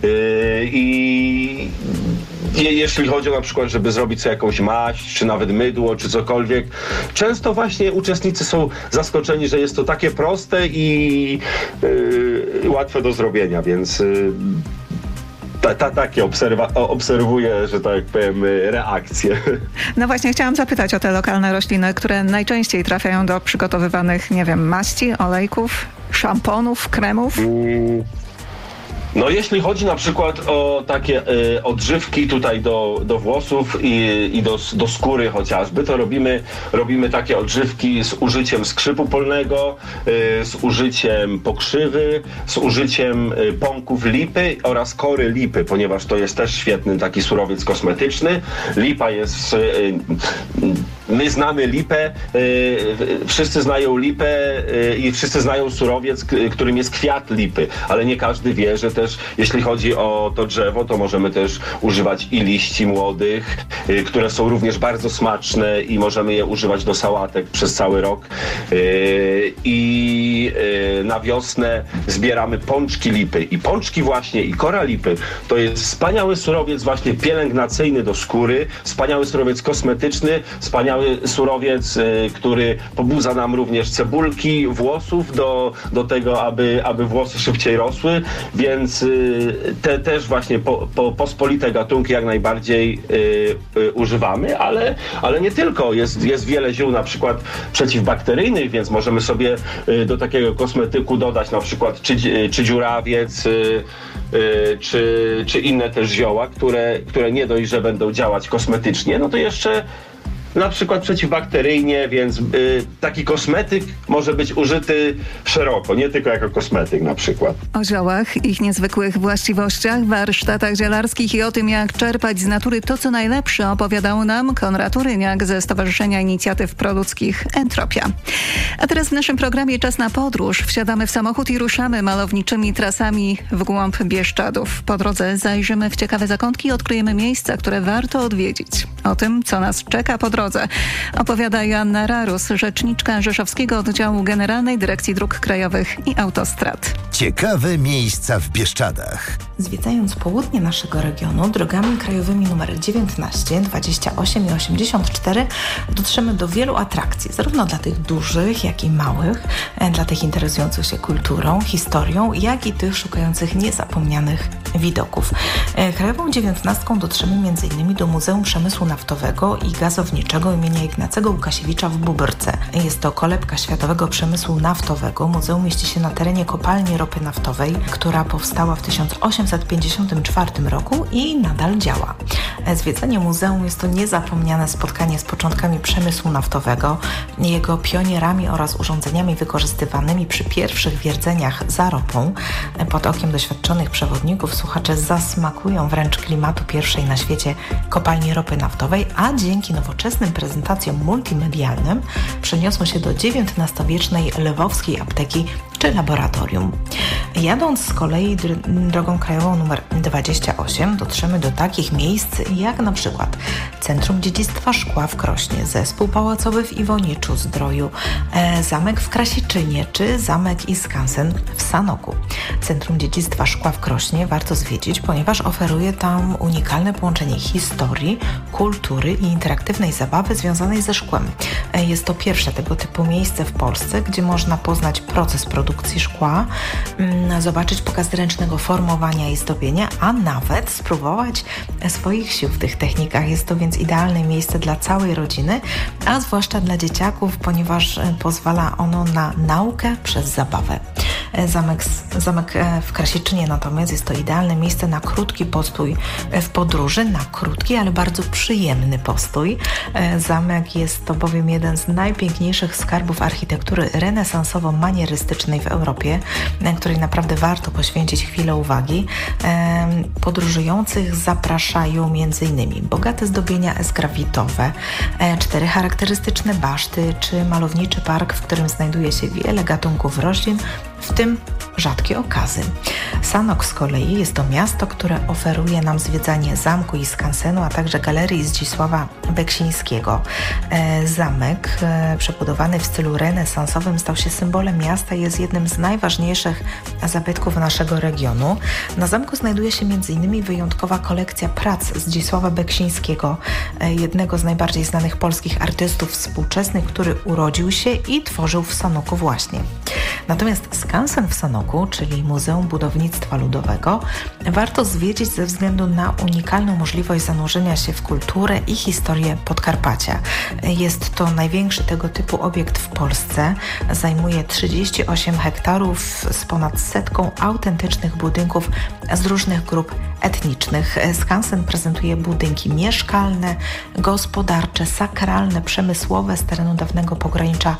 i jeśli chodzi o na przykład, żeby zrobić sobie jakąś maść, czy nawet mydło, czy cokolwiek, często właśnie uczestnicy są zaskoczeni, że jest to takie proste i łatwe do zrobienia, więc takie obserwuję, że tak powiem, reakcje.
No właśnie, chciałam zapytać o te lokalne rośliny, które najczęściej trafiają do przygotowywanych, nie wiem, maści, olejków, szamponów, kremów.
No jeśli chodzi na przykład o takie odżywki tutaj do włosów i do skóry chociażby, to robimy takie odżywki z użyciem skrzypu polnego, z użyciem pokrzywy, z użyciem pąków lipy oraz kory lipy, ponieważ to jest też świetny taki surowiec kosmetyczny. Lipa jest My znamy Lipę, wszyscy znają Lipę i wszyscy znają surowiec, którym jest kwiat lipy, ale nie każdy wie, że też jeśli chodzi o to drzewo, to możemy też używać i liści młodych, które są również bardzo smaczne i możemy je używać do sałatek przez cały rok. I na wiosnę zbieramy pączki lipy. I pączki właśnie i kora lipy to jest wspaniały surowiec właśnie pielęgnacyjny do skóry, wspaniały surowiec kosmetyczny, wspaniały surowiec, który pobudza nam również cebulki włosów do tego, aby włosy szybciej rosły, więc te też właśnie pospolite gatunki jak najbardziej używamy, ale nie tylko. Jest wiele ziół na przykład przeciwbakteryjnych, więc możemy sobie do takiego kosmetyku dodać na przykład czy dziurawiec, czy inne też zioła, które nie dość, że będą działać kosmetycznie, no to jeszcze na przykład przeciwbakteryjnie, więc taki kosmetyk może być użyty szeroko, nie tylko jako kosmetyk na przykład.
O ziołach, ich niezwykłych właściwościach, warsztatach zielarskich i o tym, jak czerpać z natury to, co najlepsze, opowiadał nam Konrad Uryniak ze Stowarzyszenia Inicjatyw Proludzkich Entropia. A teraz w naszym programie Czas na podróż. Wsiadamy w samochód i ruszamy malowniczymi trasami w głąb Bieszczadów. Po drodze zajrzymy w ciekawe zakątki i odkryjemy miejsca, które warto odwiedzić. O tym, co nas czeka po drodze, opowiada Joanna Rarus, rzeczniczka Rzeszowskiego Oddziału Generalnej Dyrekcji Dróg Krajowych i Autostrad.
Ciekawe miejsca w Bieszczadach.
Zwiedzając południe naszego regionu drogami krajowymi nr 19, 28 i 84 dotrzemy do wielu atrakcji, zarówno dla tych dużych, jak i małych, dla tych interesujących się kulturą, historią, jak i tych szukających niezapomnianych widoków. Krajową 19 dotrzemy m.in. do Muzeum Przemysłu Naftowego i Gazowniczego imienia Ignacego Łukasiewicza w Bóbrce. Jest to kolebka światowego przemysłu naftowego. Muzeum mieści się na terenie kopalni ropy naftowej, która powstała w 1854 roku i nadal działa. Zwiedzanie muzeum jest to niezapomniane spotkanie z początkami przemysłu naftowego, jego pionierami oraz urządzeniami wykorzystywanymi przy pierwszych wierceniach za ropą. Pod okiem doświadczonych przewodników słuchacze zasmakują wręcz klimatu pierwszej na świecie kopalni ropy naftowej, a dzięki nowoczesnym prezentacjom multimedialnym przeniosą się do XIX-wiecznej lwowskiej apteki czy laboratorium. Jadąc z kolei drogą krajową nr 28 dotrzemy do takich miejsc jak na przykład Centrum Dziedzictwa Szkła w Krośnie, Zespół Pałacowy w Iwoniczu Zdroju, Zamek w Krasiczynie czy Zamek i Skansen w Sanoku. Centrum Dziedzictwa Szkła w Krośnie warto zwiedzić, ponieważ oferuje tam unikalne połączenie historii, kultury i interaktywnej zabawy związanej ze szkłem. Jest to pierwsze tego typu miejsce w Polsce, gdzie można poznać proces produkcji szkła, zobaczyć pokaz ręcznego formowania i zdobienia, a nawet spróbować swoich sił w tych technikach. Jest to więc idealne miejsce dla całej rodziny, a zwłaszcza dla dzieciaków, ponieważ pozwala ono na naukę przez zabawę. Zamek w Krasiczynie natomiast jest to idealne miejsce na krótki postój w podróży, na krótki, ale bardzo przyjemny postój. Zamek jest to bowiem jeden z najpiękniejszych skarbów architektury renesansowo-manierystycznej w Europie, której naprawdę warto poświęcić chwilę uwagi. Podróżujących zapraszają m.in. bogate zdobienia esgrafitowe, 4 charakterystyczne baszty czy malowniczy park, w którym znajduje się wiele gatunków roślin, w tym rzadkie okazy. Sanok z kolei jest to miasto, które oferuje nam zwiedzanie zamku i skansenu, a także galerii Zdzisława Beksińskiego. Zamek, przebudowany w stylu renesansowym, stał się symbolem miasta i jest jednym z najważniejszych zabytków naszego regionu. Na zamku znajduje się m.in. wyjątkowa kolekcja prac Zdzisława Beksińskiego, jednego z najbardziej znanych polskich artystów współczesnych, który urodził się i tworzył w Sanoku właśnie. Natomiast skansen w Sanoku, czyli Muzeum Budownictwa Ludowego, warto zwiedzić ze względu na unikalną możliwość zanurzenia się w kulturę i historię Podkarpacia. Jest to największy tego typu obiekt w Polsce. Zajmuje 38 hektarów z ponad 100 autentycznych budynków z różnych grup etnicznych. Skansen prezentuje budynki mieszkalne, gospodarcze, sakralne, przemysłowe z terenu dawnego pogranicza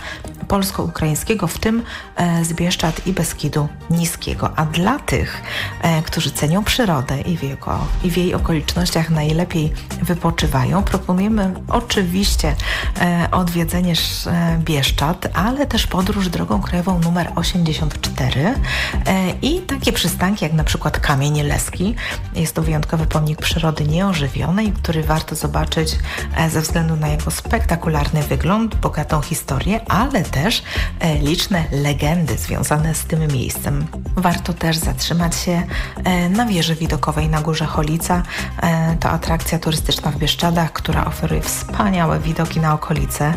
polsko-ukraińskiego, w tym z Bieszczad i Beskidu Niskiego. A dla tych, którzy cenią przyrodę i w jej okolicznościach najlepiej wypoczywają, proponujemy oczywiście odwiedzenie Bieszczad, ale też podróż drogą krajową numer 84 i takie przystanki jak na przykład Kamień Leski. Jest to wyjątkowy pomnik przyrody nieożywionej, który warto zobaczyć ze względu na jego spektakularny wygląd, bogatą historię, ale też liczne legendy związane z tym miejscem. Warto też zatrzymać się na wieży widokowej na Górze Cholica. To atrakcja turystyczna w Bieszczadach, która oferuje wspaniałe widoki na okolice.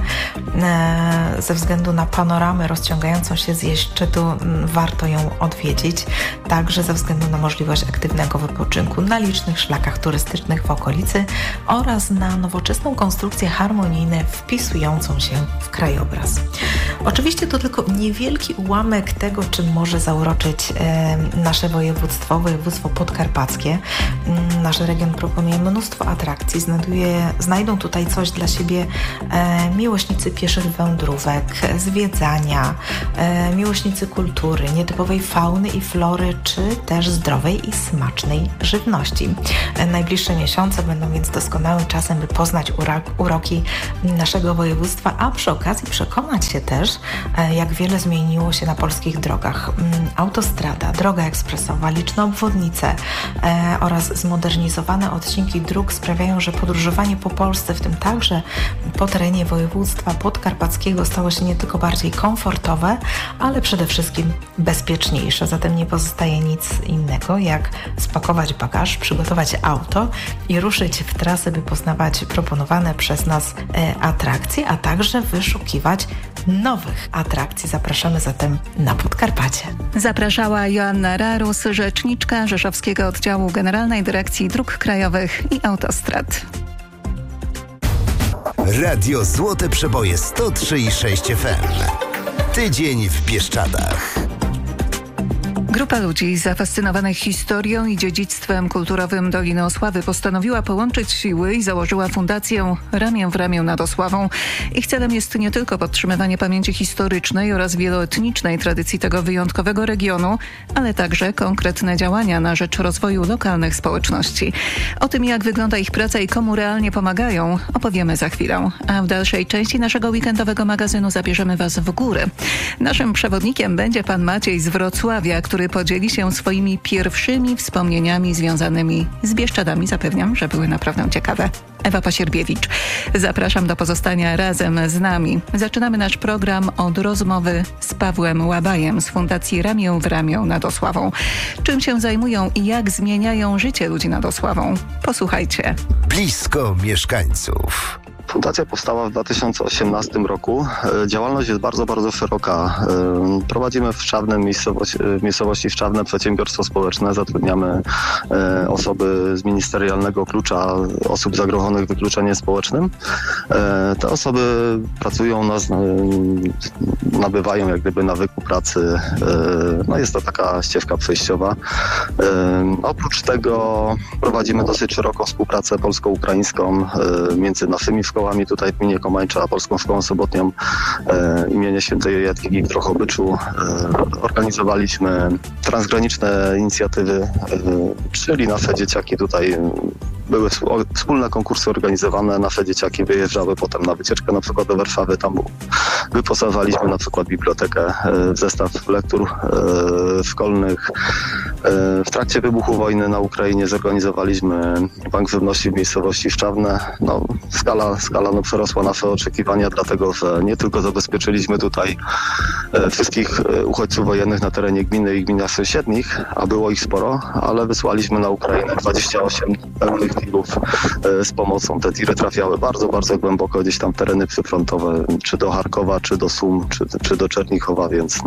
Ze względu na panoramę rozciągającą się z jej szczytu warto ją odwiedzić. Także ze względu na możliwość aktywnego wypoczynku na licznych szlakach turystycznych w okolicy oraz na nowoczesną konstrukcję harmonijną wpisującą się w krajobraz. Oczywiście to tylko niewielki ułamek tego, czym może zauroczyć nasze województwo podkarpackie. Nasz region proponuje mnóstwo atrakcji. Znajdą tutaj coś dla siebie miłośnicy pieszych wędrówek, zwiedzania, miłośnicy kultury, nietypowej fauny i flory, czy też zdrowej i smacznej żywności. Najbliższe miesiące będą więc doskonałym czasem, by poznać uroki naszego województwa, a przy okazji przekonać się też, jak wiele zmieniło się na polskich drogach. Autostrada, droga ekspresowa, liczne obwodnice oraz zmodernizowane odcinki dróg sprawiają, że podróżowanie po Polsce, w tym także po terenie województwa podkarpackiego, stało się nie tylko bardziej komfortowe, ale przede wszystkim bezpieczniejsze. Zatem nie pozostaje nic innego, jak spakować bagaż, przygotować auto i ruszyć w trasę, by poznawać proponowane przez nas atrakcje, a także wyszukiwać nowych atrakcji. Zapraszamy zatem na Podkarpacie.
Zapraszała Joanna Rarus, rzeczniczka Rzeszowskiego Oddziału Generalnej Dyrekcji Dróg Krajowych i Autostrad.
Radio Złote Przeboje 103,6 FM. Tydzień w Bieszczadach.
Grupa ludzi zafascynowanych historią i dziedzictwem kulturowym Doliny Osławy postanowiła połączyć siły i założyła fundację Ramię w ramię nad Osławą. Ich celem jest nie tylko podtrzymywanie pamięci historycznej oraz wieloetnicznej tradycji tego wyjątkowego regionu, ale także konkretne działania na rzecz rozwoju lokalnych społeczności. O tym, jak wygląda ich praca i komu realnie pomagają, opowiemy za chwilę. A w dalszej części naszego weekendowego magazynu zabierzemy Was w góry. Naszym przewodnikiem będzie pan Maciej z Wrocławia, który podzieli się swoimi pierwszymi wspomnieniami związanymi z Bieszczadami. Zapewniam, że były naprawdę ciekawe. Ewa Pasierbiewicz. Zapraszam do pozostania razem z nami. Zaczynamy nasz program od rozmowy z Pawłem Łabajem z Fundacji Ramię w ramię nad Osławą. Czym się zajmują i jak zmieniają życie ludzi nad Osławą? Posłuchajcie.
Blisko mieszkańców.
Fundacja powstała w 2018 roku. Działalność jest bardzo, bardzo szeroka. Prowadzimy w Szczawnem, miejscowości Szczawne, przedsiębiorstwo społeczne. Zatrudniamy osoby z ministerialnego klucza osób zagrożonych wykluczeniem społecznym. Te osoby pracują u nas, nabywają jak gdyby nawyku pracy. No jest to taka ścieżka przejściowa. Oprócz tego prowadzimy dosyć szeroką współpracę polsko-ukraińską między naszymi szkołami tutaj w gminie Komańcza, a Polską Szkołą Sobotnią imienia Świętej Jadwigi w Drohobyczu. Organizowaliśmy transgraniczne inicjatywy, czyli nasze dzieciaki tutaj były wspólne konkursy organizowane, nasze dzieciaki wyjeżdżały potem na wycieczkę na przykład do Warszawy, tam wyposażaliśmy na przykład bibliotekę w zestaw lektur szkolnych. W trakcie wybuchu wojny na Ukrainie zorganizowaliśmy Bank Żywności w miejscowości Szczawne. No, skala przerosła nasze oczekiwania, dlatego że nie tylko zabezpieczyliśmy tutaj wszystkich uchodźców wojennych na terenie gminy i gminach sąsiednich, a było ich sporo, ale wysłaliśmy na Ukrainę 28 pełnych tirów z pomocą. Te tiry trafiały bardzo, bardzo głęboko, gdzieś tam tereny przyfrontowe, czy do Charkowa, czy do Sum, czy do Czernichowa, więc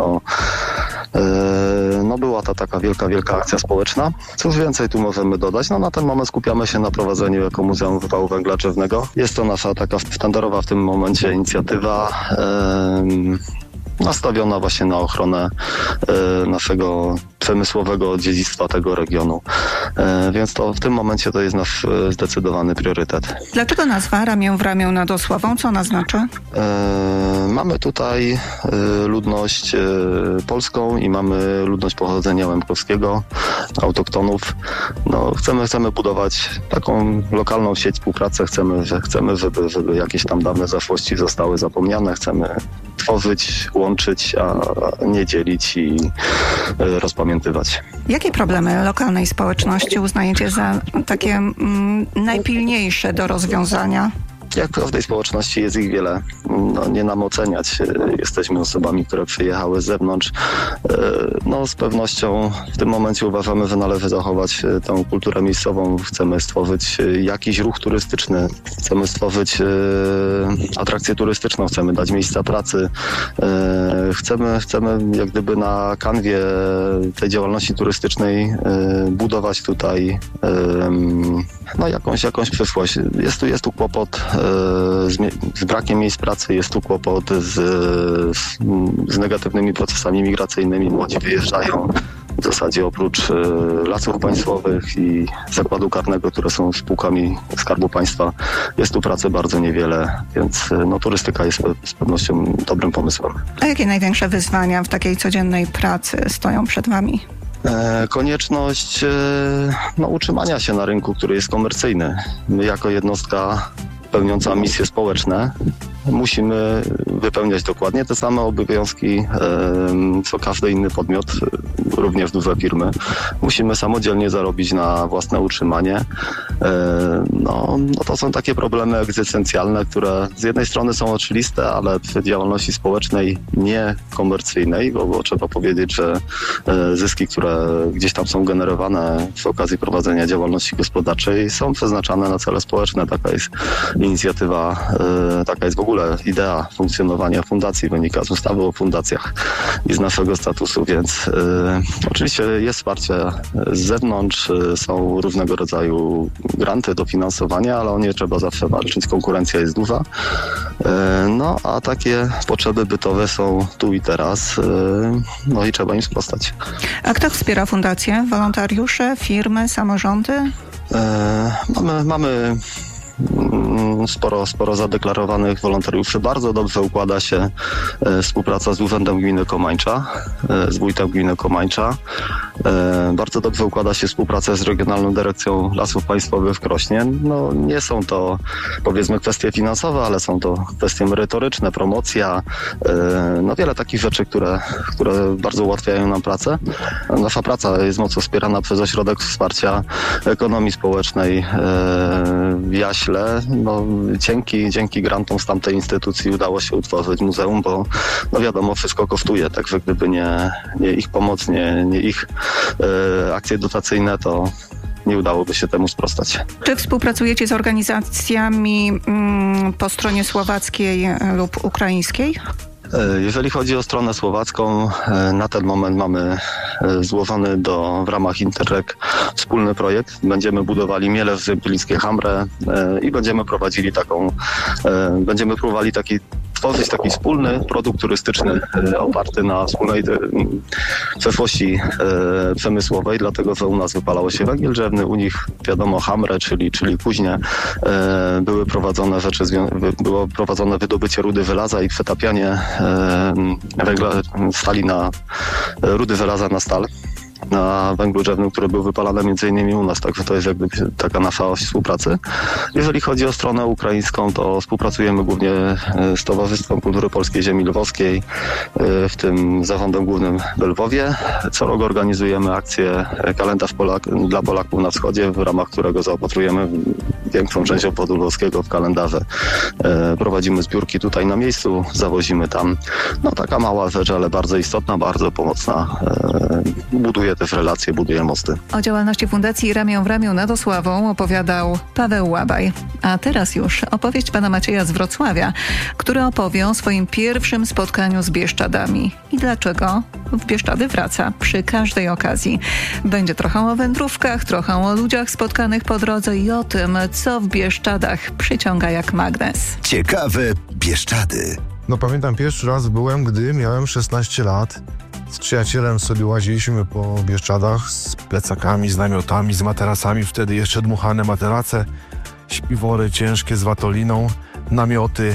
no była to taka wielka akcja społeczna. Cóż więcej tu możemy dodać? No na ten moment skupiamy się na prowadzeniu Ekomuzeum Wypału Węgla Drzewnego. Jest to nasza taka sztandarowa w tym momencie inicjatywa. nastawiona właśnie na ochronę naszego przemysłowego dziedzictwa tego regionu. Więc to w tym momencie to jest nasz zdecydowany priorytet.
Dlaczego nazwa Ramię w ramię nad Osławą? Co ona znaczy?
Mamy tutaj ludność polską i mamy ludność pochodzenia łemkowskiego, autoktonów. No, chcemy budować taką lokalną sieć współpracy. Chcemy, żeby jakieś tam dawne zaszłości zostały zapomniane. Chcemy tworzyć, łączyć, a nie dzielić i rozpamiętywać.
Jakie problemy lokalnej społeczności uznajecie za takie najpilniejsze do rozwiązania?
Jak w każdej społeczności jest ich wiele. No, nie nam oceniać. Jesteśmy osobami, które przyjechały z zewnątrz. No, z pewnością w tym momencie uważamy, że należy zachować tę kulturę miejscową. Chcemy stworzyć jakiś ruch turystyczny. Chcemy stworzyć atrakcję turystyczną. Chcemy dać miejsca pracy. Chcemy jak gdyby na kanwie tej działalności turystycznej budować tutaj no, jakąś przyszłość. Jest tu kłopot z brakiem miejsc pracy, jest tu kłopot z negatywnymi procesami migracyjnymi. Młodzi wyjeżdżają w zasadzie oprócz lasów państwowych i zakładu karnego, które są spółkami Skarbu Państwa. Jest tu pracy bardzo niewiele, więc no, turystyka jest z pewnością dobrym pomysłem.
A jakie największe wyzwania w takiej codziennej pracy stoją przed wami?
Konieczność utrzymania się na rynku, który jest komercyjny. My jako jednostka pełniąca misje społeczne musimy wypełniać dokładnie te same obowiązki, co każdy inny podmiot, również duże firmy. Musimy samodzielnie zarobić na własne utrzymanie. No to są takie problemy egzystencjalne, które z jednej strony są oczywiste, ale przy działalności społecznej niekomercyjnej, bo trzeba powiedzieć, że zyski, które gdzieś tam są generowane przy okazji prowadzenia działalności gospodarczej, są przeznaczane na cele społeczne. Taka jest inicjatywa, taka jest w ogóle idea funkcjonowania fundacji, wynika z ustawy o fundacjach i z naszego statusu, więc oczywiście jest wsparcie z zewnątrz, są różnego rodzaju granty, dofinansowania, ale o nie trzeba zawsze walczyć, konkurencja jest duża. No a takie potrzeby bytowe są tu i teraz, no i trzeba im sprostać.
A kto wspiera fundację? Wolontariusze, firmy, samorządy?
Mamy sporo zadeklarowanych wolontariuszy. Bardzo dobrze układa się współpraca z Urzędem Gminy Komańcza, z wójtem Gminy Komańcza. Bardzo dobrze układa się współpraca z Regionalną Dyrekcją Lasów Państwowych w Krośnie. No, nie są to, powiedzmy, kwestie finansowe, ale są to kwestie merytoryczne, promocja, no wiele takich rzeczy, które bardzo ułatwiają nam pracę. Nasza praca jest mocno wspierana przez Ośrodek Wsparcia Ekonomii Społecznej w Jaśle. No, dzięki grantom z tamtej instytucji udało się utworzyć muzeum, bo no wiadomo, wszystko kosztuje, także gdyby nie ich pomoc, nie ich akcje dotacyjne, to nie udałoby się temu sprostać.
Czy współpracujecie z organizacjami po stronie słowackiej lub ukraińskiej?
Jeżeli chodzi o stronę słowacką, na ten moment mamy złożony w ramach Interreg wspólny projekt. Będziemy budowali Mielew Zemplińskie Hamre i będziemy próbowali tworzyć taki wspólny produkt turystyczny oparty na wspólnej przeszłości przemysłowej, dlatego że u nas wypalało się węgiel drzewny, u nich wiadomo Hamre, czyli kuźnie, było prowadzone wydobycie rudy żelaza i przetapianie węgla stali na rudy żelaza na stal, na węglu drzewnym, który był wypalany m.in. u nas, także to jest jakby taka nasza oś współpracy. Jeżeli chodzi o stronę ukraińską, to współpracujemy głównie z Towarzystwem Kultury Polskiej Ziemi Lwowskiej, w tym Zarządem Głównym w Lwowie. Co rok organizujemy akcję Kalendarz dla Polaków na Wschodzie, w ramach którego zaopatrujemy większą część obwodu lwowskiego w kalendarze. Prowadzimy zbiórki tutaj na miejscu, zawozimy tam. No taka mała rzecz, ale bardzo istotna, bardzo pomocna. Buduje też relacje, buduje mosty.
O działalności Fundacji Ramię w ramię nad Osławą opowiadał Paweł Łabaj. A teraz już opowieść pana Macieja z Wrocławia, który opowie o swoim pierwszym spotkaniu z Bieszczadami i dlaczego w Bieszczady wraca przy każdej okazji. Będzie trochę o wędrówkach, trochę o ludziach spotkanych po drodze i o tym, co w Bieszczadach przyciąga jak magnes.
Ciekawe Bieszczady.
No pamiętam, pierwszy raz byłem, gdy miałem 16 lat. Z przyjacielem sobie łaziliśmy po Bieszczadach z plecakami, z namiotami, z materacami. Wtedy jeszcze dmuchane materace, śpiwory ciężkie z watoliną, namioty.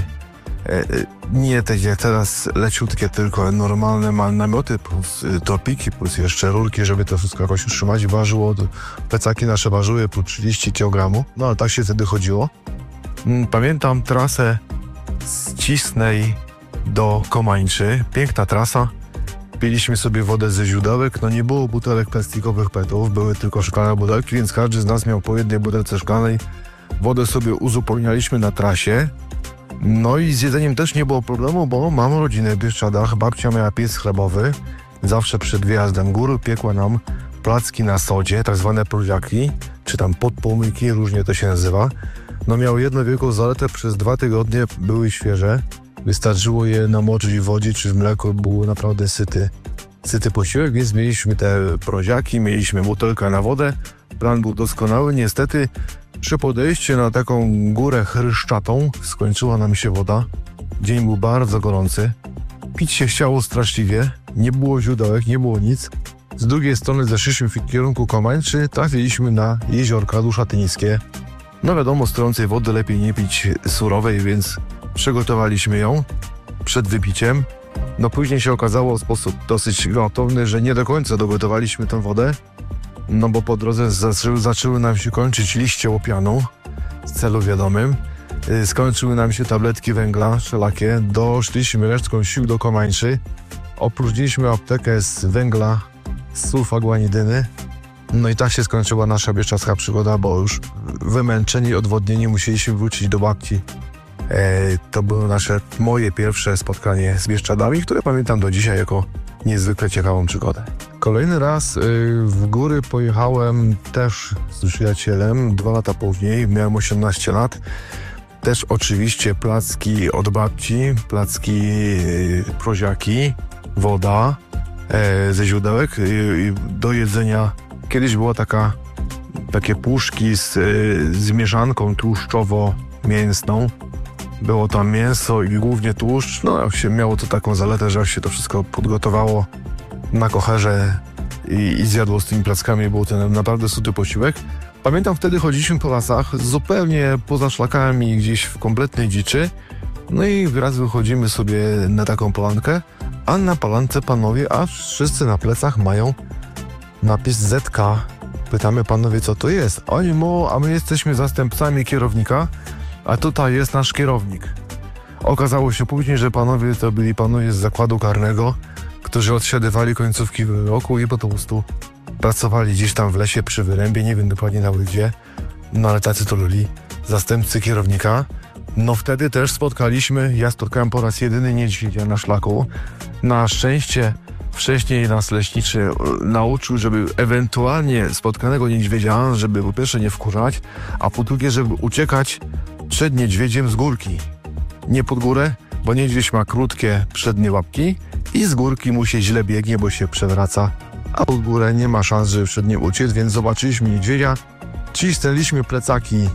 Nie te jak teraz leciutkie, tylko normalne namioty, plus topiki, plus jeszcze rurki, żeby to wszystko jakoś utrzymać. Plecaki nasze ważyły po 30 kg. No ale tak się wtedy chodziło. Pamiętam trasę z Cisnej do Komańczy. Piękna trasa. Piliśmy sobie wodę ze źródełek. No nie było butelek plastikowych petów, były tylko szklane butelki, więc każdy z nas miał po jednej butelce szklanej. Wodę sobie uzupełnialiśmy na trasie. No i z jedzeniem też nie było problemu, bo mam rodzinę w Bieszczadach. Babcia miała piec chlebowy. Zawsze przed wyjazdem góry piekła nam placki na sodzie, tak zwane proziaki, czy tam podpomyki, różnie to się nazywa. No miały jedną wielką zaletę, przez 2 tygodnie były świeże. Wystarczyło je namoczyć w wodzie czy w mleku, był naprawdę syty posiłek, więc mieliśmy te proziaki, mieliśmy butelkę na wodę. Plan był doskonały, niestety przy podejściu na taką górę chryszczatą skończyła nam się woda. Dzień był bardzo gorący. Pić się chciało straszliwie. Nie było źródełek, nie było nic. Z drugiej strony zeszliśmy w kierunku Komańczy, trafiliśmy na jeziorka Duszatyńskie. No wiadomo, stojącej wody lepiej nie pić surowej, więc przygotowaliśmy ją przed wypiciem. No później się okazało w sposób dosyć gwałtowny, że nie do końca dogotowaliśmy tę wodę. No bo po drodze zaczęły nam się kończyć liście łopianu z celu wiadomym. Skończyły nam się tabletki węgla wszelakie. Doszliśmy resztką sił do Komańczy. Opróżniliśmy aptekę z węgla, z sulfagłanidyny. No i tak się skończyła nasza bieszczadzka przygoda, bo już wymęczeni, odwodnieni musieliśmy wrócić do babci. To było moje pierwsze spotkanie z Bieszczadami, które pamiętam do dzisiaj jako niezwykle ciekawą przygodę. Kolejny raz w góry pojechałem też z przyjacielem 2 lata później, miałem 18 lat. Też oczywiście placki od babci, placki proziaki, woda ze źródełek do jedzenia. Kiedyś było takie puszki z mieszanką tłuszczowo-mięsną. Było tam mięso i głównie tłuszcz. No miało to taką zaletę, że jak się to wszystko podgotowało na kocherze i zjadło z tymi plackami, był ten naprawdę syty posiłek. Pamiętam, wtedy chodziliśmy po lasach, zupełnie poza szlakami, gdzieś w kompletnej dziczy. No i raz wychodzimy sobie na taką polankę, a na polance panowie, a wszyscy na plecach mają napis ZK. Pytamy panowie, co to jest. Oni mówią, a my jesteśmy zastępcami kierownika, a tutaj jest nasz kierownik. Okazało się później, że panowie to byli panowie z zakładu karnego, którzy odsiadywali końcówki wyroku i po prostu pracowali gdzieś tam w lesie przy wyrębie, nie wiem dokładnie nawet gdzie, no ale tacy to byli zastępcy kierownika. No wtedy też ja spotkałem po raz jedyny niedźwiedzia na szlaku. Na szczęście wcześniej nas leśniczy nauczył, żeby ewentualnie spotkanego niedźwiedzia, żeby po pierwsze nie wkurzać, a po drugie, żeby uciekać przed niedźwiedziem z górki. Nie pod górę, bo niedźwiedź ma krótkie przednie łapki i z górki mu się źle biegnie, bo się przewraca, a pod górę nie ma szans, żeby przed nim uciec, więc zobaczyliśmy niedźwiedzia, cisnęliśmy plecaki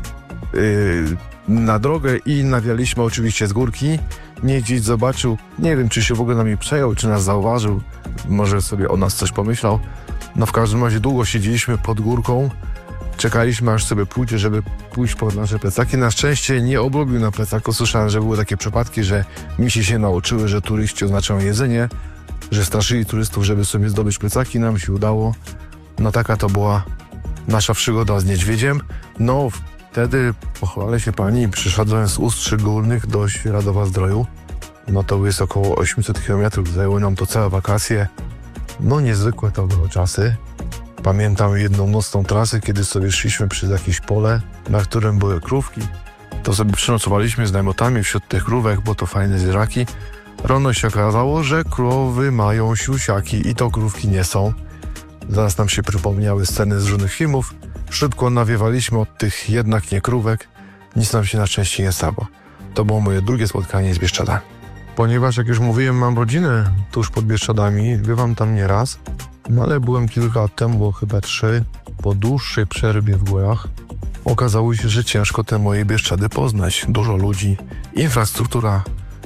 na drogę i nawialiśmy oczywiście z górki. Niedźwiedź zobaczył, nie wiem, czy się w ogóle nami przejął, czy nas zauważył, może sobie o nas coś pomyślał. No w każdym razie długo siedzieliśmy pod górką, czekaliśmy aż sobie pójdzie, żeby pójść po nasze plecaki. Na szczęście nie obrobił na plecaku. Słyszałem, że były takie przypadki, że misi się nauczyły, że turyści oznaczają jedzenie, że straszyli turystów, żeby sobie zdobyć plecaki. Nam się udało. No taka to była nasza przygoda z niedźwiedziem. No wtedy, pochwalę się pani, przyszedłem z Ustrzy Górnych do Świeradowa-Zdroju. No to jest około 800 km, zajęło nam to całe wakacje. No niezwykłe to były czasy. Pamiętam jedną nocną trasę, kiedy sobie szliśmy przez jakieś pole, na którym były krówki. To sobie przynocowaliśmy z namiotami wśród tych krówek, bo to fajne zwierzaki. Rano się okazało, że krowy mają siusiaki i to krówki nie są. Zaraz nam się przypomniały sceny z różnych filmów. Szybko nawiewaliśmy od tych jednak nie krówek. Nic nam się na szczęście nie stało. To było moje drugie spotkanie z Bieszczadami. Ponieważ, jak już mówiłem, mam rodzinę tuż pod Bieszczadami, bywam tam nieraz. No ale byłem kilka lat temu, bo chyba 3, po dłuższej przerwie w górach. Okazało się, że ciężko te moje Bieszczady poznać. Dużo ludzi, infrastruktura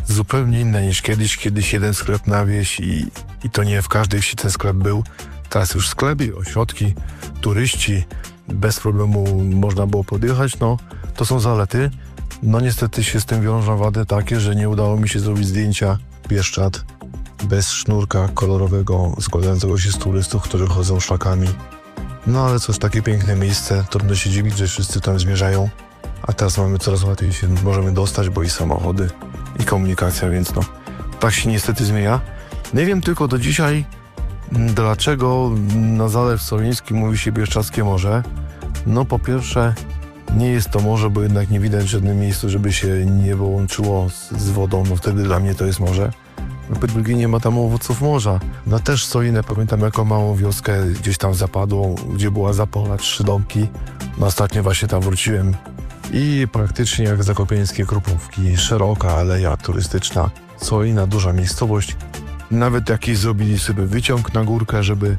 zupełnie inna niż kiedyś. Kiedyś jeden sklep na wieś i to nie w każdej wsi ten sklep był. Teraz już sklepy, ośrodki, turyści, bez problemu można było podjechać. No, to są zalety. No niestety się z tym wiążą wady takie, że nie udało mi się zrobić zdjęcia Bieszczad bez sznurka kolorowego składającego się z turystów, którzy chodzą szlakami. No ale cóż, takie piękne miejsce, trudno się dziwić, że wszyscy tam zmierzają, a teraz mamy coraz łatwiej się możemy dostać, bo i samochody, i komunikacja, więc no, tak się niestety zmienia. Nie wiem tylko do dzisiaj, dlaczego na Zalew Soliński mówi się Bieszczadzkie Morze. No po pierwsze, nie jest to morze, bo jednak nie widać w żadnym miejscu, żeby się nie połączyło z wodą, no wtedy dla mnie to jest morze. No po drugie, nie ma tam owoców morza. No też Solinę pamiętam jako małą wioskę gdzieś tam zapadłą, gdzie była zapola, 3 domki. No ostatnio właśnie tam wróciłem i praktycznie jak zakopieńskie Krupówki, szeroka aleja turystyczna. Solina, duża miejscowość. Nawet jakiś zrobili sobie wyciąg na górkę, żeby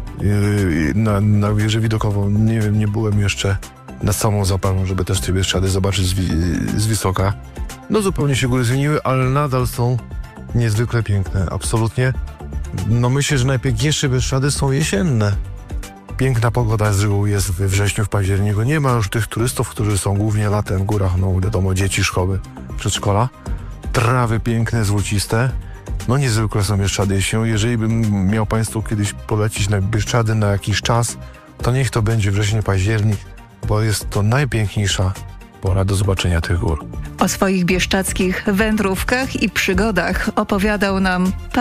na wieżę widokową, nie wiem, nie byłem jeszcze na samą zapalą, żeby też te Bieszczady zobaczyć z wysoka. No zupełnie się góry zmieniły, ale nadal są niezwykle piękne, absolutnie. No myślę, że najpiękniejsze Bieszczady są jesienne. Piękna pogoda z reguły jest we wrześniu, w październiku. Nie ma już tych turystów, którzy są głównie latem w górach, no wiadomo, dzieci, szkoły, przedszkola. Trawy piękne, złociste. No niezwykle są Bieszczady jesienią. Jeżeli bym miał Państwu kiedyś polecić na Bieszczady na jakiś czas, to niech to będzie wrzesień, październik, bo jest to najpiękniejsza pora do zobaczenia tych gór.
O swoich bieszczadzkich wędrówkach i przygodach opowiadał nam